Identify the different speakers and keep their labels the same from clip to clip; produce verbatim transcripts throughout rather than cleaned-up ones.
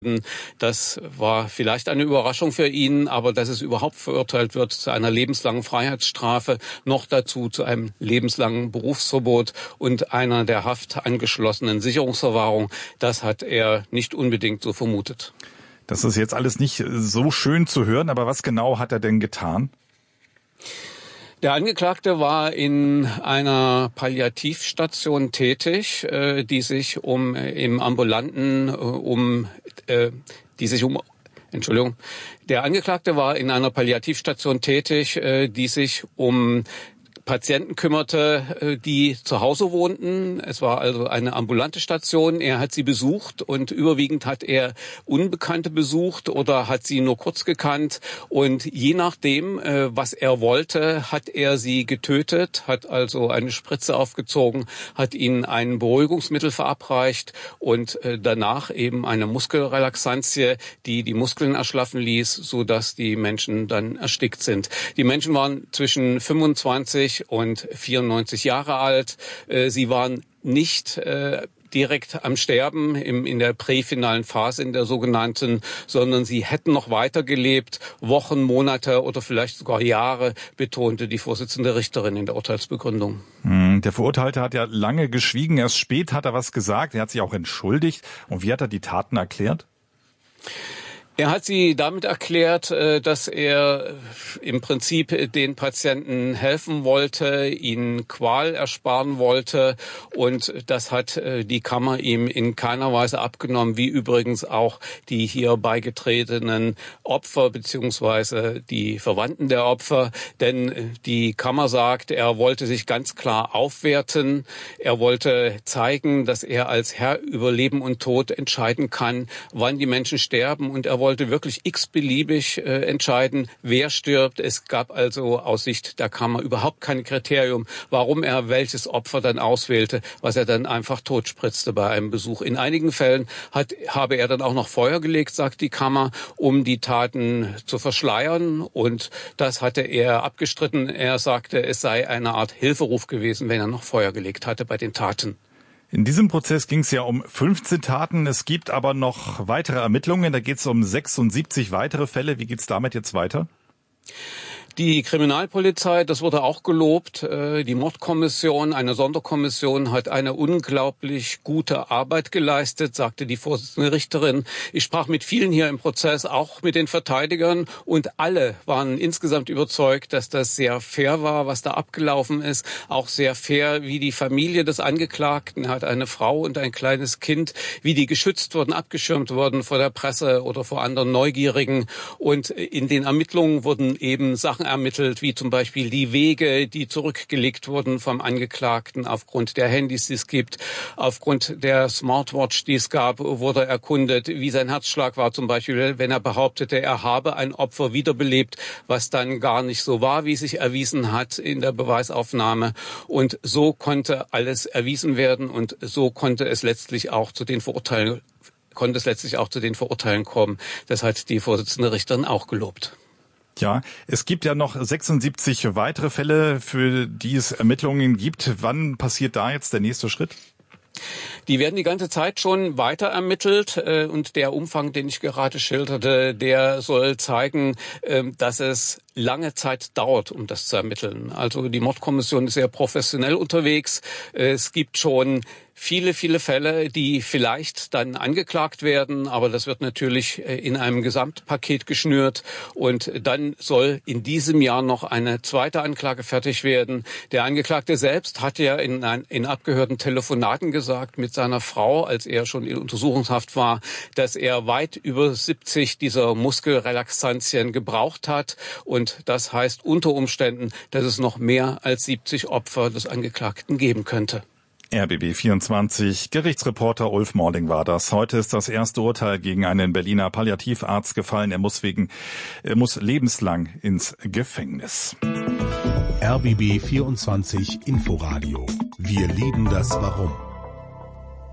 Speaker 1: Das war vielleicht eine Überraschung für ihn, aber dass es überhaupt verurteilt wird zu einer lebenslangen Freiheitsstrafe, noch dazu zu einem lebenslangen Berufsverbot und einer der Haft angeschlossenen Sicherungsverwahrung, das hat er nicht unbedingt so vermutet.
Speaker 2: Das ist jetzt alles nicht so schön zu hören, aber was genau hat er denn getan?
Speaker 1: Der Angeklagte war in einer Palliativstation tätig, die sich um im ambulanten um die sich um Entschuldigung. Der Angeklagte war in einer Palliativstation tätig, die sich um Patienten kümmerte, die zu Hause wohnten. Es war also eine ambulante Station. Er hat sie besucht und überwiegend hat er Unbekannte besucht oder hat sie nur kurz gekannt. Und je nachdem, was er wollte, hat er sie getötet, hat also eine Spritze aufgezogen, hat ihnen ein Beruhigungsmittel verabreicht und danach eben eine Muskelrelaxantie, die die Muskeln erschlaffen ließ, sodass die Menschen dann erstickt sind. Die Menschen waren zwischen fünfundzwanzig und vierundneunzig Jahre alt. Sie waren nicht äh, direkt am Sterben im, in der präfinalen Phase, in der sogenannten, sondern sie hätten noch weitergelebt, Wochen, Monate oder vielleicht sogar Jahre, betonte die Vorsitzende Richterin in der Urteilsbegründung.
Speaker 2: Der Verurteilte hat ja lange geschwiegen, erst spät hat er was gesagt, er hat sich auch entschuldigt. Und wie hat er die Taten erklärt?
Speaker 1: Er hat sie damit erklärt, dass er im Prinzip den Patienten helfen wollte, ihnen Qual ersparen wollte, und das hat die Kammer ihm in keiner Weise abgenommen, wie übrigens auch die hier beigetretenen Opfer bzw. die Verwandten der Opfer, denn die Kammer sagt, er wollte sich ganz klar aufwerten, er wollte zeigen, dass er als Herr über Leben und Tod entscheiden kann, wann die Menschen sterben, und er wollte wirklich x-beliebig äh, entscheiden, wer stirbt. Es gab also aus Sicht der Kammer überhaupt kein Kriterium, warum er welches Opfer dann auswählte, was er dann einfach totspritzte bei einem Besuch. In einigen Fällen hat, habe er dann auch noch Feuer gelegt, sagt die Kammer, um die Taten zu verschleiern, und das hatte er abgestritten. Er sagte, es sei eine Art Hilferuf gewesen, wenn er noch Feuer gelegt hatte bei den Taten.
Speaker 2: In diesem Prozess ging es ja um fünfzehn Taten. Es gibt aber noch weitere Ermittlungen. Da geht es um sechsundsiebzig weitere Fälle. Wie geht's damit jetzt weiter?
Speaker 1: Die Kriminalpolizei, das wurde auch gelobt, die Mordkommission, eine Sonderkommission, hat eine unglaublich gute Arbeit geleistet, sagte die Vorsitzende Richterin. Ich sprach mit vielen hier im Prozess, auch mit den Verteidigern, und alle waren insgesamt überzeugt, dass das sehr fair war, was da abgelaufen ist. Auch sehr fair, wie die Familie des Angeklagten, er hat eine Frau und ein kleines Kind, wie die geschützt wurden, abgeschirmt wurden vor der Presse oder vor anderen Neugierigen. Und in den Ermittlungen wurden eben Sachen ermittelt, wie zum Beispiel die Wege, die zurückgelegt wurden vom Angeklagten aufgrund der Handys, die es gibt, aufgrund der Smartwatch, die es gab, wurde erkundet, wie sein Herzschlag war zum Beispiel, wenn er behauptete, er habe ein Opfer wiederbelebt, was dann gar nicht so war, wie sich erwiesen hat in der Beweisaufnahme. Und so konnte alles erwiesen werden, und so konnte es letztlich auch zu den Verurteilen, konnte es letztlich auch zu den Verurteilen kommen. Das hat die Vorsitzende Richterin auch gelobt.
Speaker 2: Ja, es gibt ja noch sechsundsiebzig weitere Fälle, für die es Ermittlungen gibt. Wann passiert da jetzt der nächste Schritt?
Speaker 1: Die werden die ganze Zeit schon weiter ermittelt, äh, und der Umfang, den ich gerade schilderte, der soll zeigen, äh, dass es lange Zeit dauert, um das zu ermitteln. Also die Mordkommission ist sehr professionell unterwegs. Es gibt schon viele, viele Fälle, die vielleicht dann angeklagt werden, aber das wird natürlich in einem Gesamtpaket geschnürt, und dann soll in diesem Jahr noch eine zweite Anklage fertig werden. Der Angeklagte selbst hat ja in, in abgehörten Telefonaten gesagt mit seiner Frau, als er schon in Untersuchungshaft war, dass er weit über siebzig dieser Muskelrelaxantien gebraucht hat, und das heißt unter Umständen, dass es noch mehr als siebzig Opfer des Angeklagten geben könnte.
Speaker 2: R B B vierundzwanzig, Gerichtsreporter Ulf Morling war das. Heute ist das erste Urteil gegen einen Berliner Palliativarzt gefallen. Er muss wegen, er muss lebenslang ins Gefängnis.
Speaker 3: R B B vierundzwanzig Inforadio. Wir lieben das Warum.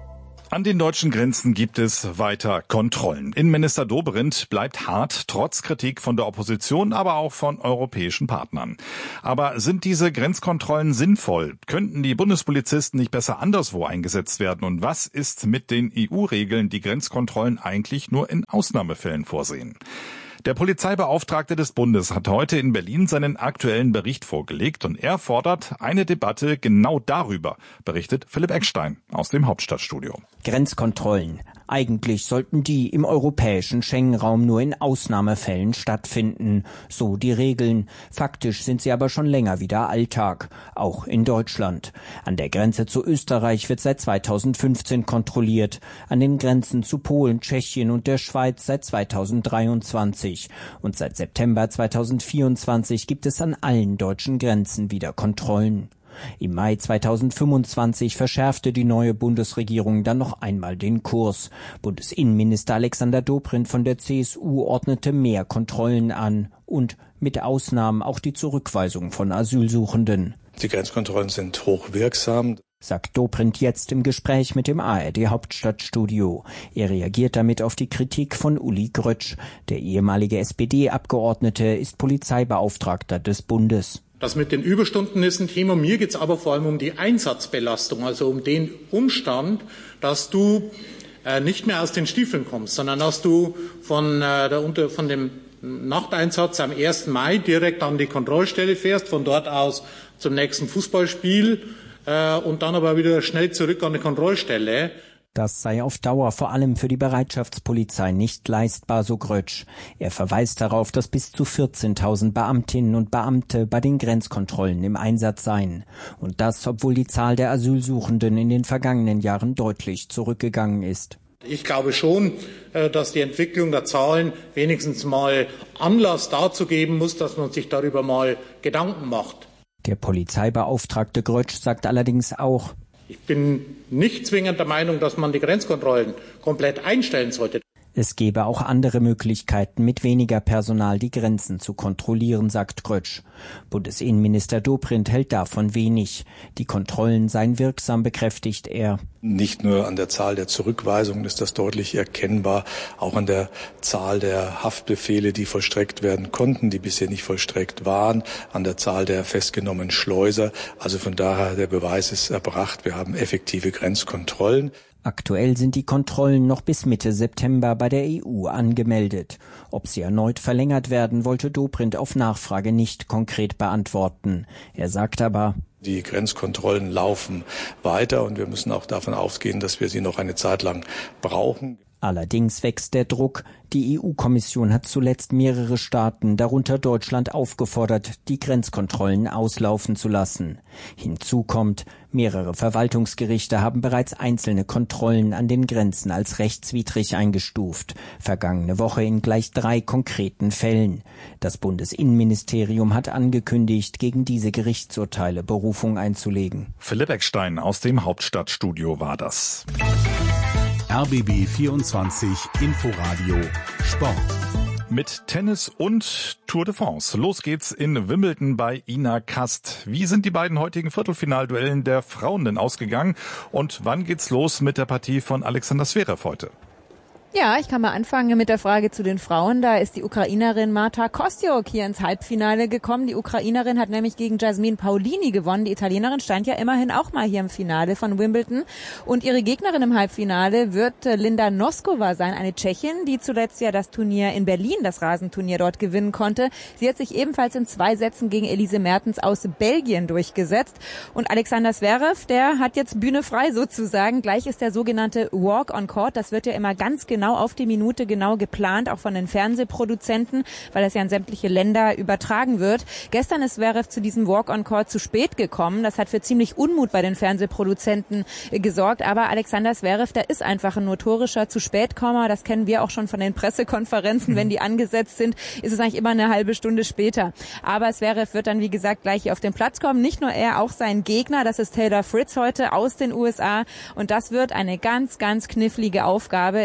Speaker 2: An den deutschen Grenzen gibt es weiter Kontrollen. Innenminister Dobrindt bleibt hart, trotz Kritik von der Opposition, aber auch von europäischen Partnern. Aber sind diese Grenzkontrollen sinnvoll? Könnten die Bundespolizisten nicht besser anderswo eingesetzt werden? Und was ist mit den E U-Regeln, die Grenzkontrollen eigentlich nur in Ausnahmefällen vorsehen? Der Polizeibeauftragte des Bundes hat heute in Berlin seinen aktuellen Bericht vorgelegt und er fordert eine Debatte genau darüber, berichtet Philipp Eckstein aus dem Hauptstadtstudio.
Speaker 4: Grenzkontrollen. Eigentlich sollten die im europäischen Schengen-Raum nur in Ausnahmefällen stattfinden. So die Regeln. Faktisch sind sie aber schon länger wieder Alltag. Auch in Deutschland. An der Grenze zu Österreich wird seit zweitausendfünfzehn kontrolliert. An den Grenzen zu Polen, Tschechien und der Schweiz seit zweitausenddreiundzwanzig. Und seit September zweitausendvierundzwanzig gibt es an allen deutschen Grenzen wieder Kontrollen. Im Mai zweitausendfünfundzwanzig verschärfte die neue Bundesregierung dann noch einmal den Kurs. Bundesinnenminister Alexander Dobrindt von der C S U ordnete mehr Kontrollen an und mit Ausnahmen auch die Zurückweisung von Asylsuchenden.
Speaker 5: Die Grenzkontrollen sind hochwirksam,
Speaker 4: sagt Dobrindt jetzt im Gespräch mit dem A R D Hauptstadtstudio. Er reagiert damit auf die Kritik von Uli Grötsch. Der ehemalige S P D-Abgeordnete ist Polizeibeauftragter des Bundes.
Speaker 6: Das mit den Überstunden ist ein Thema. Mir geht es aber vor allem um die Einsatzbelastung, also um den Umstand, dass du äh, nicht mehr aus den Stiefeln kommst, sondern dass du von, äh, der, unter, von dem Nachteinsatz am ersten Mai direkt an die Kontrollstelle fährst, von dort aus zum nächsten Fußballspiel äh, und dann aber wieder schnell zurück an die Kontrollstelle.
Speaker 4: Das sei auf Dauer vor allem für die Bereitschaftspolizei nicht leistbar, so Grötsch. Er verweist darauf, dass bis zu vierzehntausend Beamtinnen und Beamte bei den Grenzkontrollen im Einsatz seien. Und das, obwohl die Zahl der Asylsuchenden in den vergangenen Jahren deutlich zurückgegangen ist.
Speaker 6: Ich glaube schon, dass die Entwicklung der Zahlen wenigstens mal Anlass dazu geben muss, dass man sich darüber mal Gedanken macht.
Speaker 4: Der Polizeibeauftragte Grötsch sagt allerdings auch:
Speaker 6: Ich bin nicht zwingend der Meinung, dass man die Grenzkontrollen komplett einstellen sollte.
Speaker 4: Es gäbe auch andere Möglichkeiten, mit weniger Personal die Grenzen zu kontrollieren, sagt Grötsch. Bundesinnenminister Dobrindt hält davon wenig. Die Kontrollen seien wirksam, bekräftigt er.
Speaker 5: Nicht nur an der Zahl der Zurückweisungen ist das deutlich erkennbar, auch an der Zahl der Haftbefehle, die vollstreckt werden konnten, die bisher nicht vollstreckt waren, an der Zahl der festgenommenen Schleuser. Also von daher, der Beweis ist erbracht, wir haben effektive Grenzkontrollen.
Speaker 4: Aktuell sind die Kontrollen noch bis Mitte September bei der E U angemeldet. Ob sie erneut verlängert werden, wollte Dobrindt auf Nachfrage nicht konkret beantworten. Er sagt aber:
Speaker 5: Die Grenzkontrollen laufen weiter und wir müssen auch davon ausgehen, dass wir sie noch eine Zeit lang brauchen.
Speaker 4: Allerdings wächst der Druck. Die E U-Kommission hat zuletzt mehrere Staaten, darunter Deutschland, aufgefordert, die Grenzkontrollen auslaufen zu lassen. Hinzu kommt, mehrere Verwaltungsgerichte haben bereits einzelne Kontrollen an den Grenzen als rechtswidrig eingestuft. Vergangene Woche in gleich drei konkreten Fällen. Das Bundesinnenministerium hat angekündigt, gegen diese Gerichtsurteile Berufung einzulegen.
Speaker 2: Philipp Eckstein aus dem Hauptstadtstudio war das.
Speaker 3: R B B vierundzwanzig Inforadio Sport.
Speaker 2: Mit Tennis und Tour de France. Los geht's in Wimbledon bei Ina Kast. Wie sind die beiden heutigen Viertelfinalduellen der Frauen denn ausgegangen? Und wann geht's los mit der Partie von Alexander Zverev heute?
Speaker 7: Ja, ich kann mal anfangen mit der Frage zu den Frauen. Da ist die Ukrainerin Marta Kostyuk hier ins Halbfinale gekommen. Die Ukrainerin hat nämlich gegen Jasmine Paolini gewonnen. Die Italienerin stand ja immerhin auch mal hier im Finale von Wimbledon. Und ihre Gegnerin im Halbfinale wird Linda Noskova sein, eine Tschechin, die zuletzt ja das Turnier in Berlin, das Rasenturnier dort gewinnen konnte. Sie hat sich ebenfalls in zwei Sätzen gegen Elise Mertens aus Belgien durchgesetzt. Und Alexander Zverev, der hat jetzt Bühne frei sozusagen. Gleich ist der sogenannte Walk on Court. Das wird ja immer ganz genau Genau auf die Minute genau geplant, auch von den Fernsehproduzenten, weil das ja in sämtliche Länder übertragen wird. Gestern ist Zverev zu diesem Walk-on-Court zu spät gekommen. Das hat für ziemlich Unmut bei den Fernsehproduzenten gesorgt. Aber Alexander Zverev, der ist einfach ein notorischer Zu-Spät-Kommer. Das kennen wir auch schon von den Pressekonferenzen. Wenn die angesetzt sind, ist es eigentlich immer eine halbe Stunde später. Aber Zverev wird dann, wie gesagt, gleich hier auf den Platz kommen. Nicht nur er, auch sein Gegner. Das ist Taylor Fritz heute aus den U S A. Und das wird eine ganz, ganz knifflige Aufgabe. Ist ja längst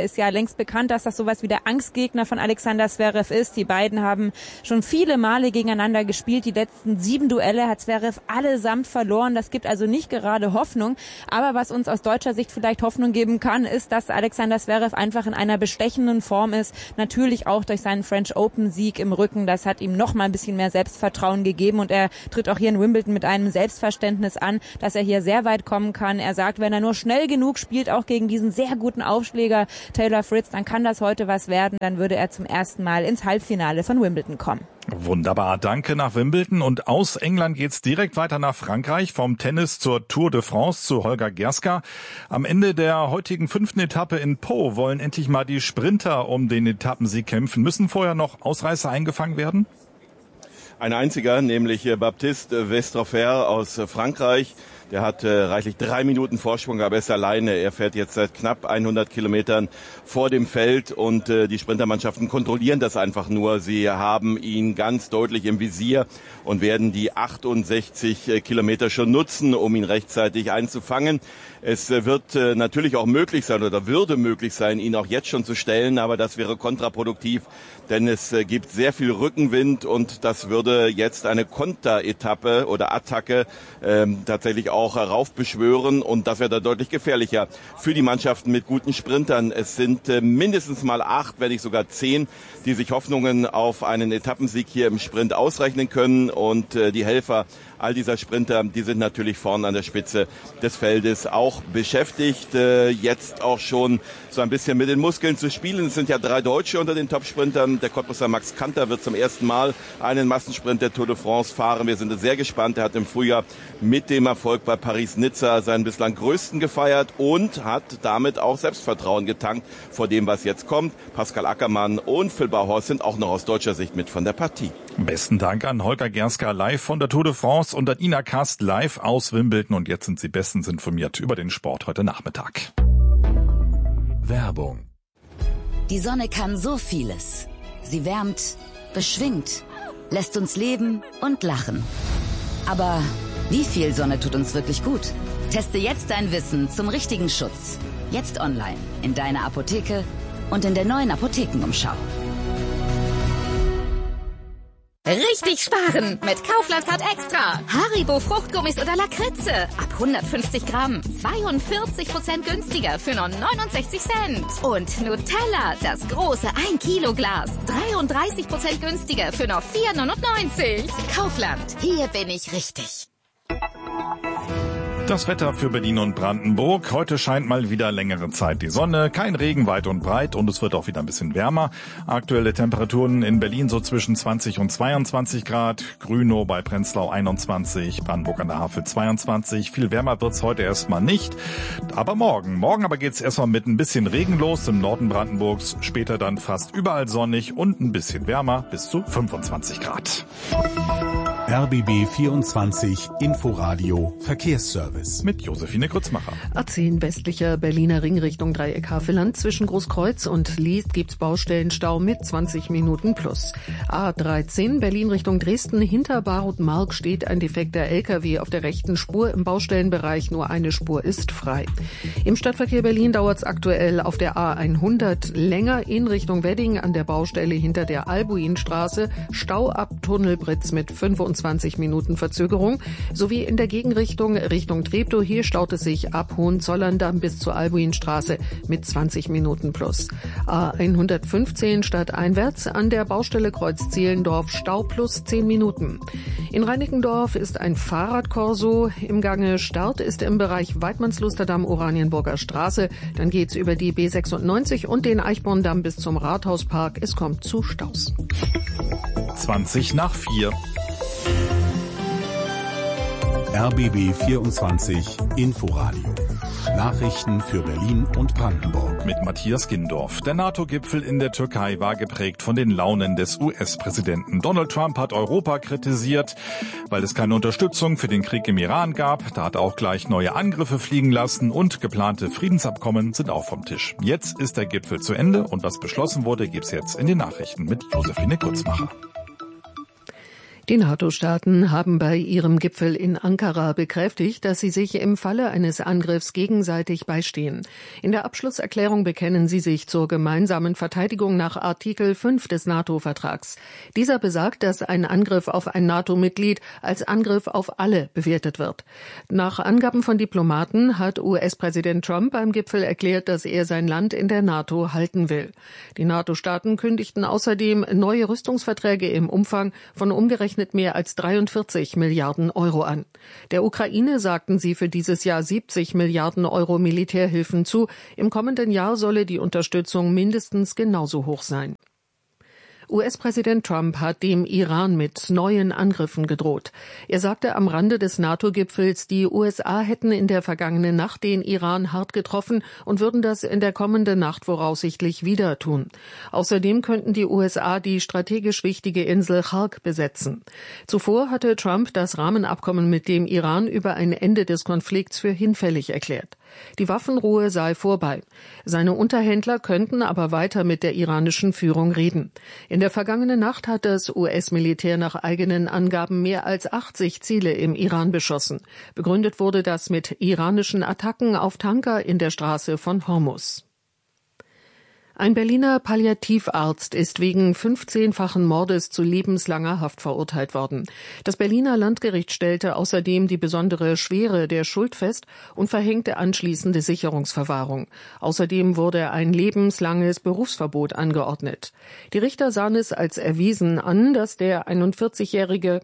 Speaker 7: längst bekannt, dass das sowas wie der Angstgegner von Alexander Zverev ist. Die beiden haben schon viele Male gegeneinander gespielt. Die letzten sieben Duelle hat Zverev allesamt verloren. Das gibt also nicht gerade Hoffnung. Aber was uns aus deutscher Sicht vielleicht Hoffnung geben kann, ist, dass Alexander Zverev einfach in einer bestechenden Form ist. Natürlich auch durch seinen French Open Sieg im Rücken. Das hat ihm noch mal ein bisschen mehr Selbstvertrauen gegeben. Und er tritt auch hier in Wimbledon mit einem Selbstverständnis an, dass er hier sehr weit kommen kann. Er sagt, wenn er nur schnell genug spielt, auch gegen diesen sehr guten Aufschläger Taylor Fritz, dann kann das heute was werden. Dann würde er zum ersten Mal ins Halbfinale von Wimbledon kommen.
Speaker 2: Wunderbar, danke nach Wimbledon. Und aus England geht's direkt weiter nach Frankreich, vom Tennis zur Tour de France zu Holger Gerska. Am Ende der heutigen fünften Etappe in Pau wollen endlich mal die Sprinter um den Etappensieg kämpfen. Müssen vorher noch Ausreißer eingefangen werden?
Speaker 8: Ein einziger, nämlich Baptiste Westroffer aus Frankreich. Der hat äh, reichlich drei Minuten Vorsprung, aber er ist alleine. Er fährt jetzt seit knapp hundert Kilometern vor dem Feld und äh, die Sprintermannschaften kontrollieren das einfach nur. Sie haben ihn ganz deutlich im Visier und werden die achtundsechzig äh, Kilometer schon nutzen, um ihn rechtzeitig einzufangen. Es äh, wird äh, natürlich auch möglich sein oder würde möglich sein, ihn auch jetzt schon zu stellen, aber das wäre kontraproduktiv, denn es äh, gibt sehr viel Rückenwind und das würde jetzt eine Konteretappe oder Attacke ähm, tatsächlich auch heraufbeschwören und das wäre da deutlich gefährlicher für die Mannschaften mit guten Sprintern. Es sind äh, mindestens mal acht, wenn nicht sogar zehn, die sich Hoffnungen auf einen Etappensieg hier im Sprint ausrechnen können und äh, die Helfer all dieser Sprinter, die sind natürlich vorne an der Spitze des Feldes auch beschäftigt, äh, jetzt auch schon so ein bisschen mit den Muskeln zu spielen. Es sind ja drei Deutsche unter den Top-Sprintern. Der Cottbusser Max Kanter wird zum ersten Mal einen Massensprint der Tour de France fahren. Wir sind sehr gespannt. Er hat im Frühjahr mit dem Erfolg bei Paris-Nizza seinen bislang größten gefeiert und hat damit auch Selbstvertrauen getankt vor dem, was jetzt kommt. Pascal Ackermann und Phil Bauhaus sind auch noch aus deutscher Sicht mit von der Partie.
Speaker 2: Besten Dank an Holger Gerska live von der Tour de France und an Ina Kast live aus Wimbledon. Und jetzt sind Sie bestens informiert über den Sport heute Nachmittag.
Speaker 3: Werbung.
Speaker 9: Die Sonne kann so vieles. Sie wärmt, beschwingt, lässt uns leben und lachen. Aber wie viel Sonne tut uns wirklich gut? Teste jetzt dein Wissen zum richtigen Schutz. Jetzt online, in deiner Apotheke und in der neuen Apothekenumschau.
Speaker 10: Richtig sparen mit Kaufland Card Extra. Haribo Fruchtgummis oder Lakritze. Ab hundertfünfzig Gramm. zweiundvierzig Prozent günstiger für nur neunundsechzig Cent. Und Nutella, das große ein Kilo Glas. dreiunddreißig Prozent günstiger für nur vier neunundneunzig. Kaufland. Hier bin ich richtig.
Speaker 2: Das Wetter für Berlin und Brandenburg. Heute scheint mal wieder längere Zeit die Sonne. Kein Regen weit und breit und es wird auch wieder ein bisschen wärmer. Aktuelle Temperaturen in Berlin so zwischen zwanzig und zweiundzwanzig Grad. Grünow bei Prenzlau einundzwanzig, Brandenburg an der Havel zweiundzwanzig. Viel wärmer wird's heute erstmal nicht. Aber morgen. Morgen aber geht's erstmal mit ein bisschen Regen los im Norden Brandenburgs. Später dann fast überall sonnig und ein bisschen wärmer bis zu fünfundzwanzig Grad.
Speaker 3: R B B vierundzwanzig Inforadio Verkehrsservice.
Speaker 2: Mit Josephine Grützmacher.
Speaker 11: A zehn westlicher Berliner Ring Richtung Dreieck Havelland. Zwischen Großkreuz und Liest gibt's Baustellenstau mit zwanzig Minuten plus. A dreizehn Berlin Richtung Dresden. Hinter Barut-Mark steht ein defekter L K W auf der rechten Spur. Im Baustellenbereich nur eine Spur ist frei. Im Stadtverkehr Berlin dauert's aktuell auf der A hundert länger in Richtung Wedding an der Baustelle hinter der Albuinstraße. Stau ab Tunnelbritz mit fünfundzwanzig Minuten Verzögerung, sowie in der Gegenrichtung Richtung Treptow. Hier staut es sich ab Hohenzollern-Damm bis zur Albuinstraße mit zwanzig Minuten plus. A hundertfünfzehn stadteinwärts an der Baustelle Kreuz Zehlendorf Stau plus zehn Minuten. In Reinickendorf ist ein Fahrradkorso im Gange. Start ist im Bereich Weidmannslusterdamm Oranienburger Straße. Dann geht's über die B sechsundneunzig und den Eichborndamm bis zum Rathauspark. Es kommt zu Staus.
Speaker 2: zwanzig nach vier.
Speaker 3: R B B vierundzwanzig Inforadio. Nachrichten für Berlin und Brandenburg.
Speaker 2: Mit Matthias Gindorf. Der NATO-Gipfel in der Türkei war geprägt von den Launen des U S-Präsidenten. Donald Trump hat Europa kritisiert, weil es keine Unterstützung für den Krieg im Iran gab. Da hat er auch gleich neue Angriffe fliegen lassen und geplante Friedensabkommen sind auch vom Tisch. Jetzt ist der Gipfel zu Ende und was beschlossen wurde, gibt's jetzt in den Nachrichten mit Josephine Kurzmacher.
Speaker 11: Die Die NATO-Staaten haben bei ihrem Gipfel in Ankara bekräftigt, dass sie sich im Falle eines Angriffs gegenseitig beistehen. In der Abschlusserklärung bekennen sie sich zur gemeinsamen Verteidigung nach Artikel fünf des NATO-Vertrags. Dieser besagt, dass ein Angriff auf ein NATO-Mitglied als Angriff auf alle bewertet wird. Nach Angaben von Diplomaten hat U S-Präsident Trump beim Gipfel erklärt, dass er sein Land in der NATO halten will. Die NATO-Staaten kündigten außerdem neue Rüstungsverträge im Umfang von umgerechnet mehr als dreiundvierzig Milliarden Euro an. Der Ukraine sagten sie für dieses Jahr siebzig Milliarden Euro Militärhilfen zu. Im kommenden Jahr solle die Unterstützung mindestens genauso hoch sein. U S-Präsident Trump hat dem Iran mit neuen Angriffen gedroht. Er sagte am Rande des NATO-Gipfels, die U S A hätten in der vergangenen Nacht den Iran hart getroffen und würden das in der kommenden Nacht voraussichtlich wieder tun. Außerdem könnten die U S A die strategisch wichtige Insel Khark besetzen. Zuvor hatte Trump das Rahmenabkommen mit dem Iran über ein Ende des Konflikts für hinfällig erklärt. Die Waffenruhe sei vorbei. Seine Unterhändler könnten aber weiter mit der iranischen Führung reden. In der vergangenen Nacht hat das U S-Militär nach eigenen Angaben mehr als achtzig Ziele im Iran beschossen. Begründet wurde das mit iranischen Attacken auf Tanker in der Straße von Hormuz. Ein Berliner Palliativarzt ist wegen fünfzehnfachen Mordes zu lebenslanger Haft verurteilt worden. Das Berliner Landgericht stellte außerdem die besondere Schwere der Schuld fest und verhängte anschließende Sicherungsverwahrung. Außerdem wurde ein lebenslanges Berufsverbot angeordnet. Die Richter sahen es als erwiesen an, dass der einundvierzigjährige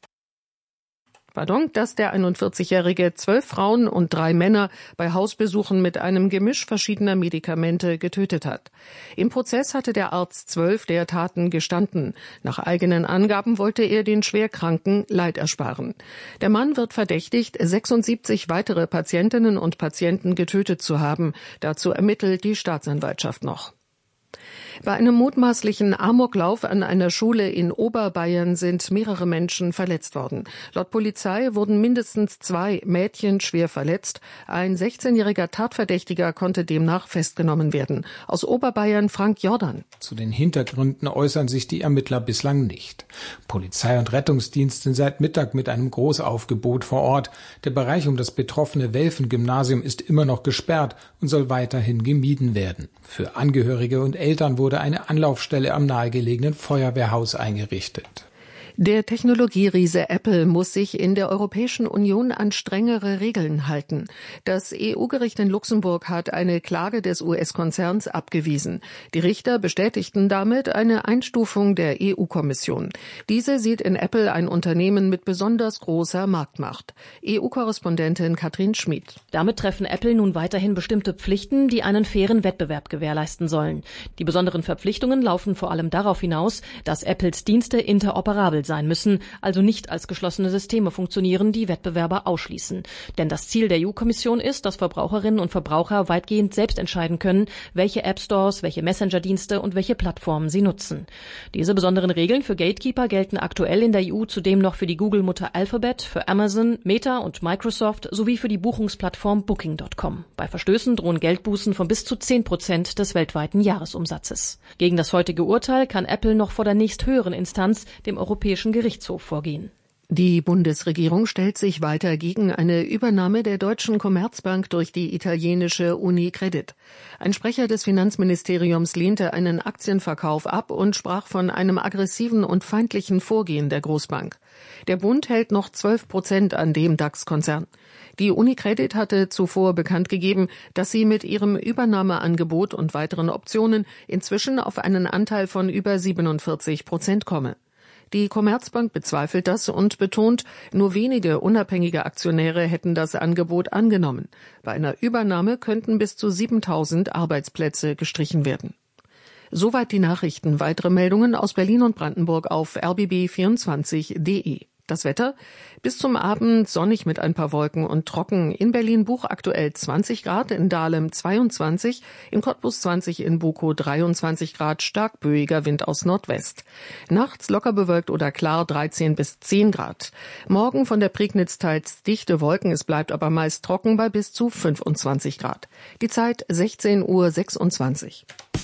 Speaker 11: Pardon, dass der einundvierzigjährige zwölf Frauen und drei Männer bei Hausbesuchen mit einem Gemisch verschiedener Medikamente getötet hat. Im Prozess hatte der Arzt zwölf der Taten gestanden. Nach eigenen Angaben wollte er den Schwerkranken Leid ersparen. Der Mann wird verdächtigt, sechsundsiebzig weitere Patientinnen und Patienten getötet zu haben. Dazu ermittelt die Staatsanwaltschaft noch. Bei einem mutmaßlichen Amoklauf an einer Schule in Oberbayern sind mehrere Menschen verletzt worden. Laut Polizei wurden mindestens zwei Mädchen schwer verletzt. Ein sechzehnjähriger Tatverdächtiger konnte demnach festgenommen werden. Aus Oberbayern Frank Jordan.
Speaker 12: Zu den Hintergründen äußern sich die Ermittler bislang nicht. Polizei und Rettungsdienst sind seit Mittag mit einem Großaufgebot vor Ort. Der Bereich um das betroffene Welfen-Gymnasium ist immer noch gesperrt und soll weiterhin gemieden werden. Für Angehörige und Eltern wurde eine Anlaufstelle am nahegelegenen Feuerwehrhaus eingerichtet.
Speaker 11: Der Technologieriese Apple muss sich in der Europäischen Union an strengere Regeln halten. Das E U-Gericht in Luxemburg hat eine Klage des U S-Konzerns abgewiesen. Die Richter bestätigten damit eine Einstufung der E U-Kommission. Diese sieht in Apple ein Unternehmen mit besonders großer Marktmacht. E U-Korrespondentin Katrin Schmid.
Speaker 13: Damit treffen Apple nun weiterhin bestimmte Pflichten, die einen fairen Wettbewerb gewährleisten sollen. Die besonderen Verpflichtungen laufen vor allem darauf hinaus, dass Apples Dienste interoperabel sein müssen, also nicht als geschlossene Systeme funktionieren, die Wettbewerber ausschließen. Denn das Ziel der E U-Kommission ist, dass Verbraucherinnen und Verbraucher weitgehend selbst entscheiden können, welche App-Stores, welche Messenger-Dienste und welche Plattformen sie nutzen. Diese besonderen Regeln für Gatekeeper gelten aktuell in der E U zudem noch für die Google-Mutter Alphabet, für Amazon, Meta und Microsoft sowie für die Buchungsplattform Booking Punkt com. Bei Verstößen drohen Geldbußen von bis zu zehn Prozent des weltweiten Jahresumsatzes. Gegen das heutige Urteil kann Apple noch vor der nächsthöheren Instanz, dem Europäischen Gerichtshof, vorgehen.
Speaker 11: Die Bundesregierung stellt sich weiter gegen eine Übernahme der Deutschen Commerzbank durch die italienische UniCredit. Ein Sprecher des Finanzministeriums lehnte einen Aktienverkauf ab und sprach von einem aggressiven und feindlichen Vorgehen der Großbank. Der Bund hält noch zwölf Prozent an dem DAX-Konzern. Die UniCredit hatte zuvor bekannt gegeben, dass sie mit ihrem Übernahmeangebot und weiteren Optionen inzwischen auf einen Anteil von über siebenundvierzig Prozent komme. Die Commerzbank bezweifelt das und betont, nur wenige unabhängige Aktionäre hätten das Angebot angenommen. Bei einer Übernahme könnten bis zu siebentausend Arbeitsplätze gestrichen werden. Soweit die Nachrichten. Weitere Meldungen aus Berlin und Brandenburg auf r b b vierundzwanzig punkt d e. Das Wetter bis zum Abend sonnig mit ein paar Wolken und trocken. In Berlin-Buch aktuell zwanzig Grad, in Dahlem zweiundzwanzig, in Cottbus zwanzig, in Bukow dreiundzwanzig Grad, stark böiger Wind aus Nordwest. Nachts locker bewölkt oder klar dreizehn bis zehn Grad. Morgen von der Prignitz teils dichte Wolken, es bleibt aber meist trocken bei bis zu fünfundzwanzig Grad. Die Zeit sechzehn Uhr sechsundzwanzig.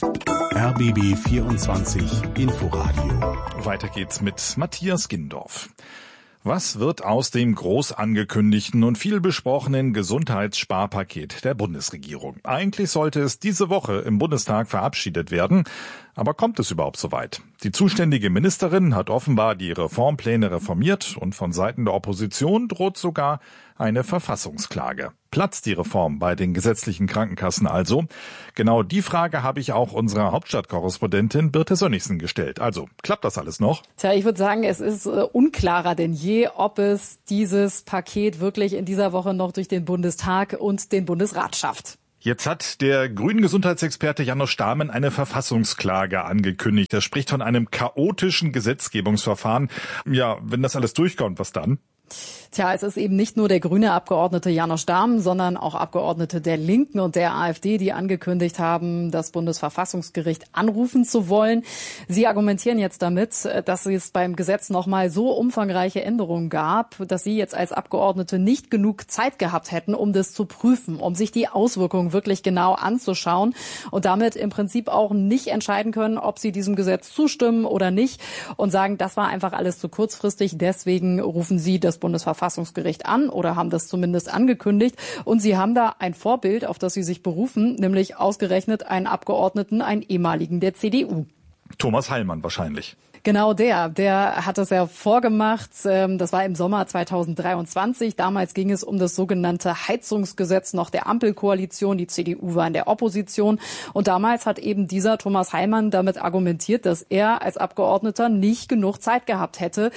Speaker 3: R B B vierundzwanzig Inforadio.
Speaker 2: Weiter geht's mit Matthias Gindorf. Was wird aus dem groß angekündigten und viel besprochenen Gesundheitssparpaket der Bundesregierung? Eigentlich sollte es diese Woche im Bundestag verabschiedet werden. Aber kommt es überhaupt so weit? Die zuständige Ministerin hat offenbar die Reformpläne reformiert und von Seiten der Opposition droht sogar eine Verfassungsklage. Platzt die Reform bei den gesetzlichen Krankenkassen also? Genau die Frage habe ich auch unserer Hauptstadtkorrespondentin Birte Sönnigsen gestellt. Also, klappt das alles noch?
Speaker 14: Tja, ich würde sagen, es ist äh, unklarer denn je, ob es dieses Paket wirklich in dieser Woche noch durch den Bundestag und den Bundesrat schafft.
Speaker 2: Jetzt hat der grünen Gesundheitsexperte Janosch Stamen eine Verfassungsklage angekündigt. Er spricht von einem chaotischen Gesetzgebungsverfahren. Ja, wenn das alles durchkommt, was dann?
Speaker 14: Tja, es ist eben nicht nur der grüne Abgeordnete Janosch Dahmen, sondern auch Abgeordnete der Linken und der AfD, die angekündigt haben, das Bundesverfassungsgericht anrufen zu wollen. Sie argumentieren jetzt damit, dass es beim Gesetz nochmal so umfangreiche Änderungen gab, dass sie jetzt als Abgeordnete nicht genug Zeit gehabt hätten, um das zu prüfen, um sich die Auswirkungen wirklich genau anzuschauen und damit im Prinzip auch nicht entscheiden können, ob sie diesem Gesetz zustimmen oder nicht und sagen, das war einfach alles zu kurzfristig. Deswegen rufen sie das Bundesverfassungsgericht an oder haben das zumindest angekündigt. Und sie haben da ein Vorbild, auf das sie sich berufen, nämlich ausgerechnet einen Abgeordneten, einen ehemaligen der C D U.
Speaker 2: Thomas Heilmann wahrscheinlich.
Speaker 14: Genau der, der hat es ja vorgemacht. Das war im Sommer zweitausenddreiundzwanzig. Damals ging es um das sogenannte Heizungsgesetz noch der Ampelkoalition. Die C D U war in der Opposition. Und damals hat eben dieser Thomas Heilmann damit argumentiert, dass er als Abgeordneter nicht genug Zeit gehabt hätte,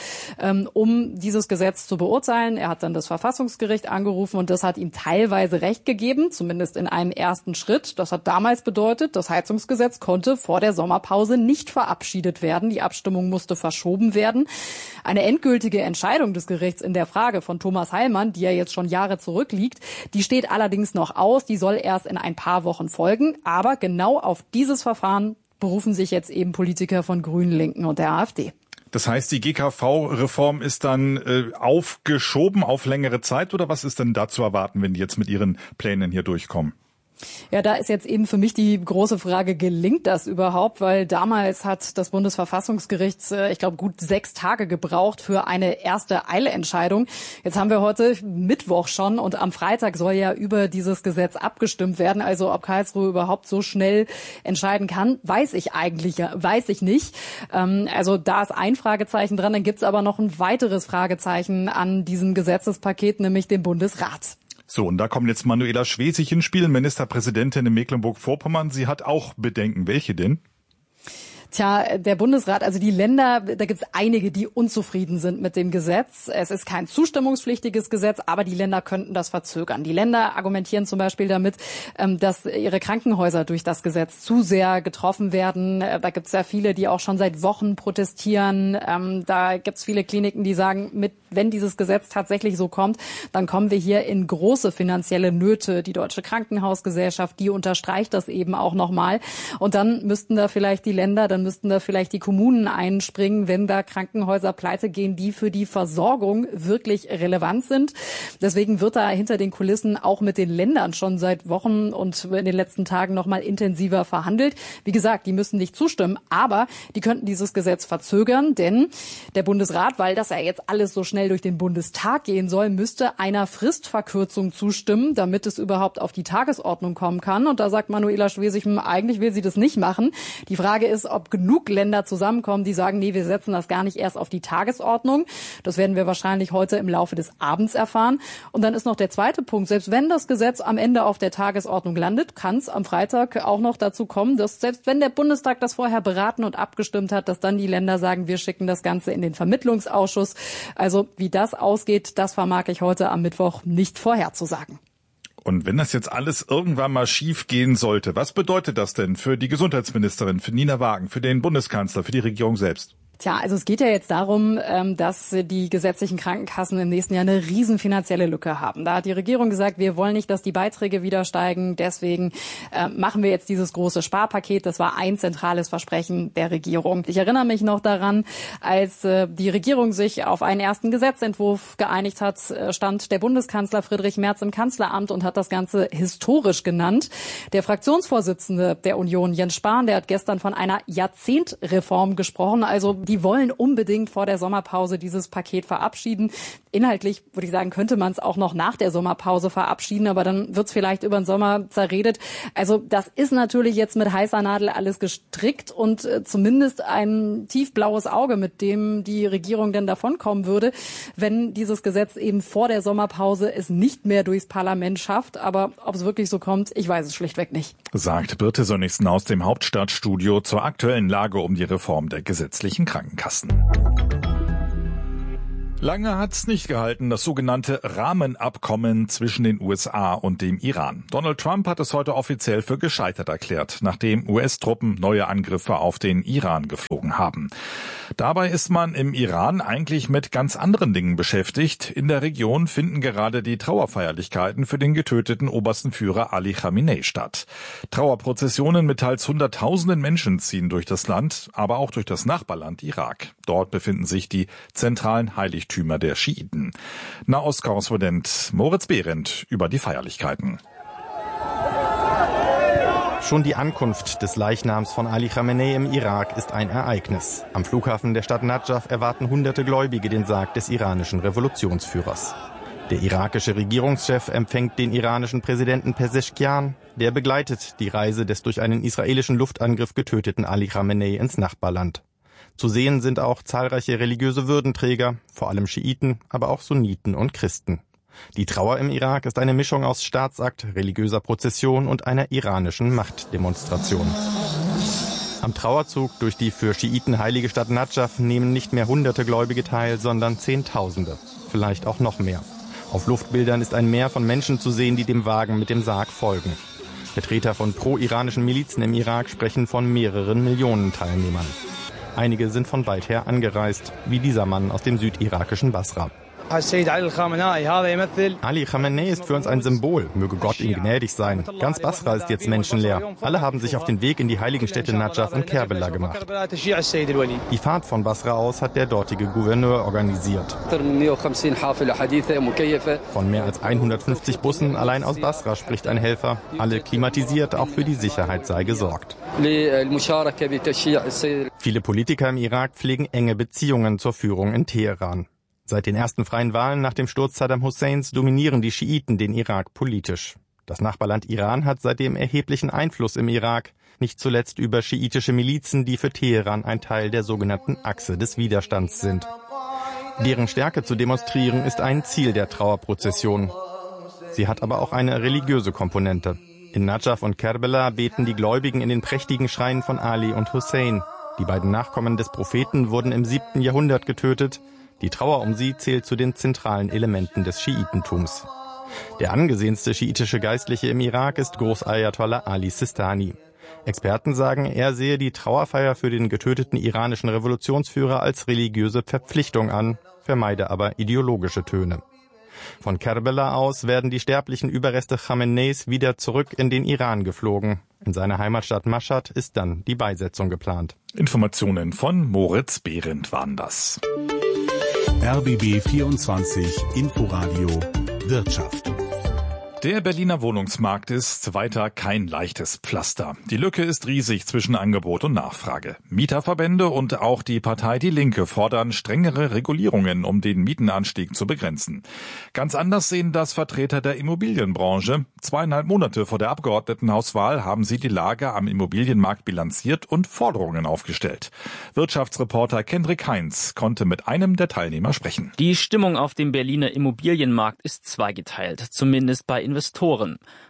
Speaker 14: um dieses Gesetz zu beurteilen. Er hat dann das Verfassungsgericht angerufen und das hat ihm teilweise Recht gegeben, zumindest in einem ersten Schritt. Das hat damals bedeutet, das Heizungsgesetz konnte vor der Sommerpause nicht verabschiedet werden. Die Abstimmung musste verschoben werden. Eine endgültige Entscheidung des Gerichts in der Frage von Thomas Heilmann, die ja jetzt schon Jahre zurückliegt, die steht allerdings noch aus. Die soll erst in ein paar Wochen folgen. Aber genau auf dieses Verfahren berufen sich jetzt eben Politiker von Grünen, Linken und der AfD.
Speaker 2: Das heißt, die G K V-Reform ist dann äh, aufgeschoben auf längere Zeit oder was ist denn da zu erwarten, wenn die jetzt mit ihren Plänen hier durchkommen?
Speaker 14: Ja, da ist jetzt eben für mich die große Frage, gelingt das überhaupt? Weil damals hat das Bundesverfassungsgericht, ich glaube, gut sechs Tage gebraucht für eine erste Eilentscheidung. Jetzt haben wir heute Mittwoch schon und am Freitag soll ja über dieses Gesetz abgestimmt werden. Also ob Karlsruhe überhaupt so schnell entscheiden kann, weiß ich eigentlich, weiß ich nicht. Also da ist ein Fragezeichen dran. Dann gibt's aber noch ein weiteres Fragezeichen an diesem Gesetzespaket, nämlich den Bundesrat.
Speaker 2: So, und da kommt jetzt Manuela Schwesig ins Spiel, Ministerpräsidentin in Mecklenburg-Vorpommern. Sie hat auch Bedenken. Welche denn?
Speaker 14: Tja, der Bundesrat, also die Länder, da gibt es einige, die unzufrieden sind mit dem Gesetz. Es ist kein zustimmungspflichtiges Gesetz, aber die Länder könnten das verzögern. Die Länder argumentieren zum Beispiel damit, dass ihre Krankenhäuser durch das Gesetz zu sehr getroffen werden. Da gibt es ja viele, die auch schon seit Wochen protestieren. Da gibt es viele Kliniken, die sagen, mit, wenn dieses Gesetz tatsächlich so kommt, dann kommen wir hier in große finanzielle Nöte. Die Deutsche Krankenhausgesellschaft, die unterstreicht das eben auch nochmal. Und dann müssten da vielleicht die Länder, dann müssten da vielleicht die Kommunen einspringen, wenn da Krankenhäuser pleite gehen, die für die Versorgung wirklich relevant sind. Deswegen wird da hinter den Kulissen auch mit den Ländern schon seit Wochen und in den letzten Tagen noch mal intensiver verhandelt. Wie gesagt, die müssen nicht zustimmen, aber die könnten dieses Gesetz verzögern, denn der Bundesrat, weil das ja jetzt alles so schnell durch den Bundestag gehen soll, müsste einer Fristverkürzung zustimmen, damit es überhaupt auf die Tagesordnung kommen kann. Und da sagt Manuela Schwesig, eigentlich will sie das nicht machen. Die Frage ist, ob genug Länder zusammenkommen, die sagen, nee, wir setzen das gar nicht erst auf die Tagesordnung. Das werden wir wahrscheinlich heute im Laufe des Abends erfahren. Und dann ist noch der zweite Punkt. Selbst wenn das Gesetz am Ende auf der Tagesordnung landet, kann es am Freitag auch noch dazu kommen, dass selbst wenn der Bundestag das vorher beraten und abgestimmt hat, dass dann die Länder sagen, wir schicken das Ganze in den Vermittlungsausschuss. Also wie das ausgeht, das vermag ich heute am Mittwoch nicht vorherzusagen.
Speaker 2: Und wenn das jetzt alles irgendwann mal schief gehen sollte, was bedeutet das denn für die Gesundheitsministerin, für Nina Wagen, für den Bundeskanzler, für die Regierung selbst?
Speaker 14: Tja, also es geht ja jetzt darum, dass die gesetzlichen Krankenkassen im nächsten Jahr eine riesen finanzielle Lücke haben. Da hat die Regierung gesagt, wir wollen nicht, dass die Beiträge wieder steigen. Deswegen machen wir jetzt dieses große Sparpaket. Das war ein zentrales Versprechen der Regierung. Ich erinnere mich noch daran, als die Regierung sich auf einen ersten Gesetzentwurf geeinigt hat, stand der Bundeskanzler Friedrich Merz im Kanzleramt und hat das Ganze historisch genannt. Der Fraktionsvorsitzende der Union, Jens Spahn, der hat gestern von einer Jahrzehntreform gesprochen. Also die wollen unbedingt vor der Sommerpause dieses Paket verabschieden. Inhaltlich würde ich sagen, könnte man es auch noch nach der Sommerpause verabschieden, aber dann wird es vielleicht über den Sommer zerredet. Also das ist natürlich jetzt mit heißer Nadel alles gestrickt und äh, zumindest ein tiefblaues Auge, mit dem die Regierung denn davonkommen würde, wenn dieses Gesetz eben vor der Sommerpause es nicht mehr durchs Parlament schafft. Aber ob es wirklich so kommt, ich weiß es schlichtweg nicht.
Speaker 2: Sagt Birte Sönnigsen aus dem Hauptstadtstudio zur aktuellen Lage um die Reform der gesetzlichen Krankenkassen. Lange hat's nicht gehalten, das sogenannte Rahmenabkommen zwischen den U S A und dem Iran. Donald Trump hat es heute offiziell für gescheitert erklärt, nachdem U S-Truppen neue Angriffe auf den Iran geflogen haben. Dabei ist man im Iran eigentlich mit ganz anderen Dingen beschäftigt. In der Region finden gerade die Trauerfeierlichkeiten für den getöteten obersten Führer Ali Khamenei statt. Trauerprozessionen mit teils hunderttausenden Menschen ziehen durch das Land, aber auch durch das Nachbarland Irak. Dort befinden sich die zentralen Heiligtümer der Schiiten. Nahostkorrespondent Moritz Behrendt über die Feierlichkeiten.
Speaker 15: Schon die Ankunft des Leichnams von Ali Khamenei im Irak ist ein Ereignis. Am Flughafen der Stadt Nadschaf erwarten hunderte Gläubige den Sarg des iranischen Revolutionsführers. Der irakische Regierungschef empfängt den iranischen Präsidenten Pezeshkian. Der begleitet die Reise des durch einen israelischen Luftangriff getöteten Ali Khamenei ins Nachbarland. Zu sehen sind auch zahlreiche religiöse Würdenträger, vor allem Schiiten, aber auch Sunniten und Christen. Die Trauer im Irak ist eine Mischung aus Staatsakt, religiöser Prozession und einer iranischen Machtdemonstration. Am Trauerzug durch die für Schiiten heilige Stadt Nadschaf nehmen nicht mehr hunderte Gläubige teil, sondern Zehntausende, vielleicht auch noch mehr. Auf Luftbildern ist ein Meer von Menschen zu sehen, die dem Wagen mit dem Sarg folgen. Vertreter von pro-iranischen Milizen im Irak sprechen von mehreren Millionen Teilnehmern. Einige sind von weit her angereist, wie dieser Mann aus dem südirakischen Basra. Ali Khamenei ist für uns ein Symbol, möge Gott ihm gnädig sein. Ganz Basra ist jetzt menschenleer. Alle haben sich auf den Weg in die heiligen Städte Nadschaf und Kerbela gemacht. Die Fahrt von Basra aus hat der dortige Gouverneur organisiert. Von mehr als hundertfünfzig Bussen allein aus Basra spricht ein Helfer. Alle klimatisiert, auch für die Sicherheit sei gesorgt. Viele Politiker im Irak pflegen enge Beziehungen zur Führung in Teheran. Seit den ersten freien Wahlen nach dem Sturz Saddam Husseins dominieren die Schiiten den Irak politisch. Das Nachbarland Iran hat seitdem erheblichen Einfluss im Irak, nicht zuletzt über schiitische Milizen, die für Teheran ein Teil der sogenannten Achse des Widerstands sind. Deren Stärke zu demonstrieren ist ein Ziel der Trauerprozession. Sie hat aber auch eine religiöse Komponente. In Nadschaf und Kerbela beten die Gläubigen in den prächtigen Schreinen von Ali und Hussein. Die beiden Nachkommen des Propheten wurden im siebten Jahrhundert getötet. Die Trauer um sie zählt zu den zentralen Elementen des Schiitentums. Der angesehenste schiitische Geistliche im Irak ist Großayatollah Ali Sistani. Experten sagen, er sehe die Trauerfeier für den getöteten iranischen Revolutionsführer als religiöse Verpflichtung an, vermeide aber ideologische Töne. Von Kerbela aus werden die sterblichen Überreste Khameneis wieder zurück in den Iran geflogen. In seiner Heimatstadt Mashhad ist dann die Beisetzung geplant.
Speaker 2: Informationen von Moritz Behrendt waren das.
Speaker 3: R B B vierundzwanzig Inforadio Wirtschaft.
Speaker 2: Der Berliner Wohnungsmarkt ist weiter kein leichtes Pflaster. Die Lücke ist riesig zwischen Angebot und Nachfrage. Mieterverbände und auch die Partei Die Linke fordern strengere Regulierungen, um den Mietenanstieg zu begrenzen. Ganz anders sehen das Vertreter der Immobilienbranche. Zweieinhalb Monate vor der Abgeordnetenhauswahl haben sie die Lage am Immobilienmarkt bilanziert und Forderungen aufgestellt. Wirtschaftsreporter Kendrick Heinz konnte mit einem der Teilnehmer sprechen.
Speaker 16: Die Stimmung auf dem Berliner Immobilienmarkt ist zweigeteilt, zumindest bei Investoren.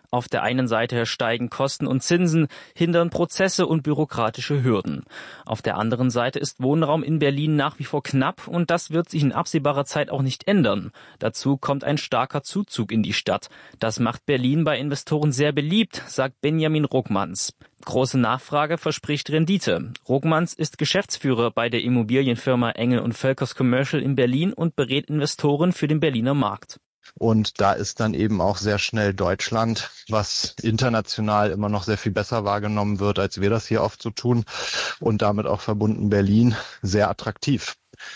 Speaker 16: Auf der einen Seite steigen Kosten und Zinsen, hindern Prozesse und bürokratische Hürden. Auf der anderen Seite ist Wohnraum in Berlin nach wie vor knapp und das wird sich in absehbarer Zeit auch nicht ändern. Dazu kommt ein starker Zuzug in die Stadt. Das macht Berlin bei Investoren sehr beliebt, sagt Benjamin Ruckmanns. Große Nachfrage verspricht Rendite. Ruckmanns ist Geschäftsführer bei der Immobilienfirma Engel und Völkers Commercial in Berlin und berät Investoren für den Berliner Markt.
Speaker 17: Und da ist dann eben auch sehr schnell Deutschland, was international immer noch sehr viel besser wahrgenommen wird, als wir das hier oft so tun. Und damit auch verbunden Berlin, sehr attraktiv.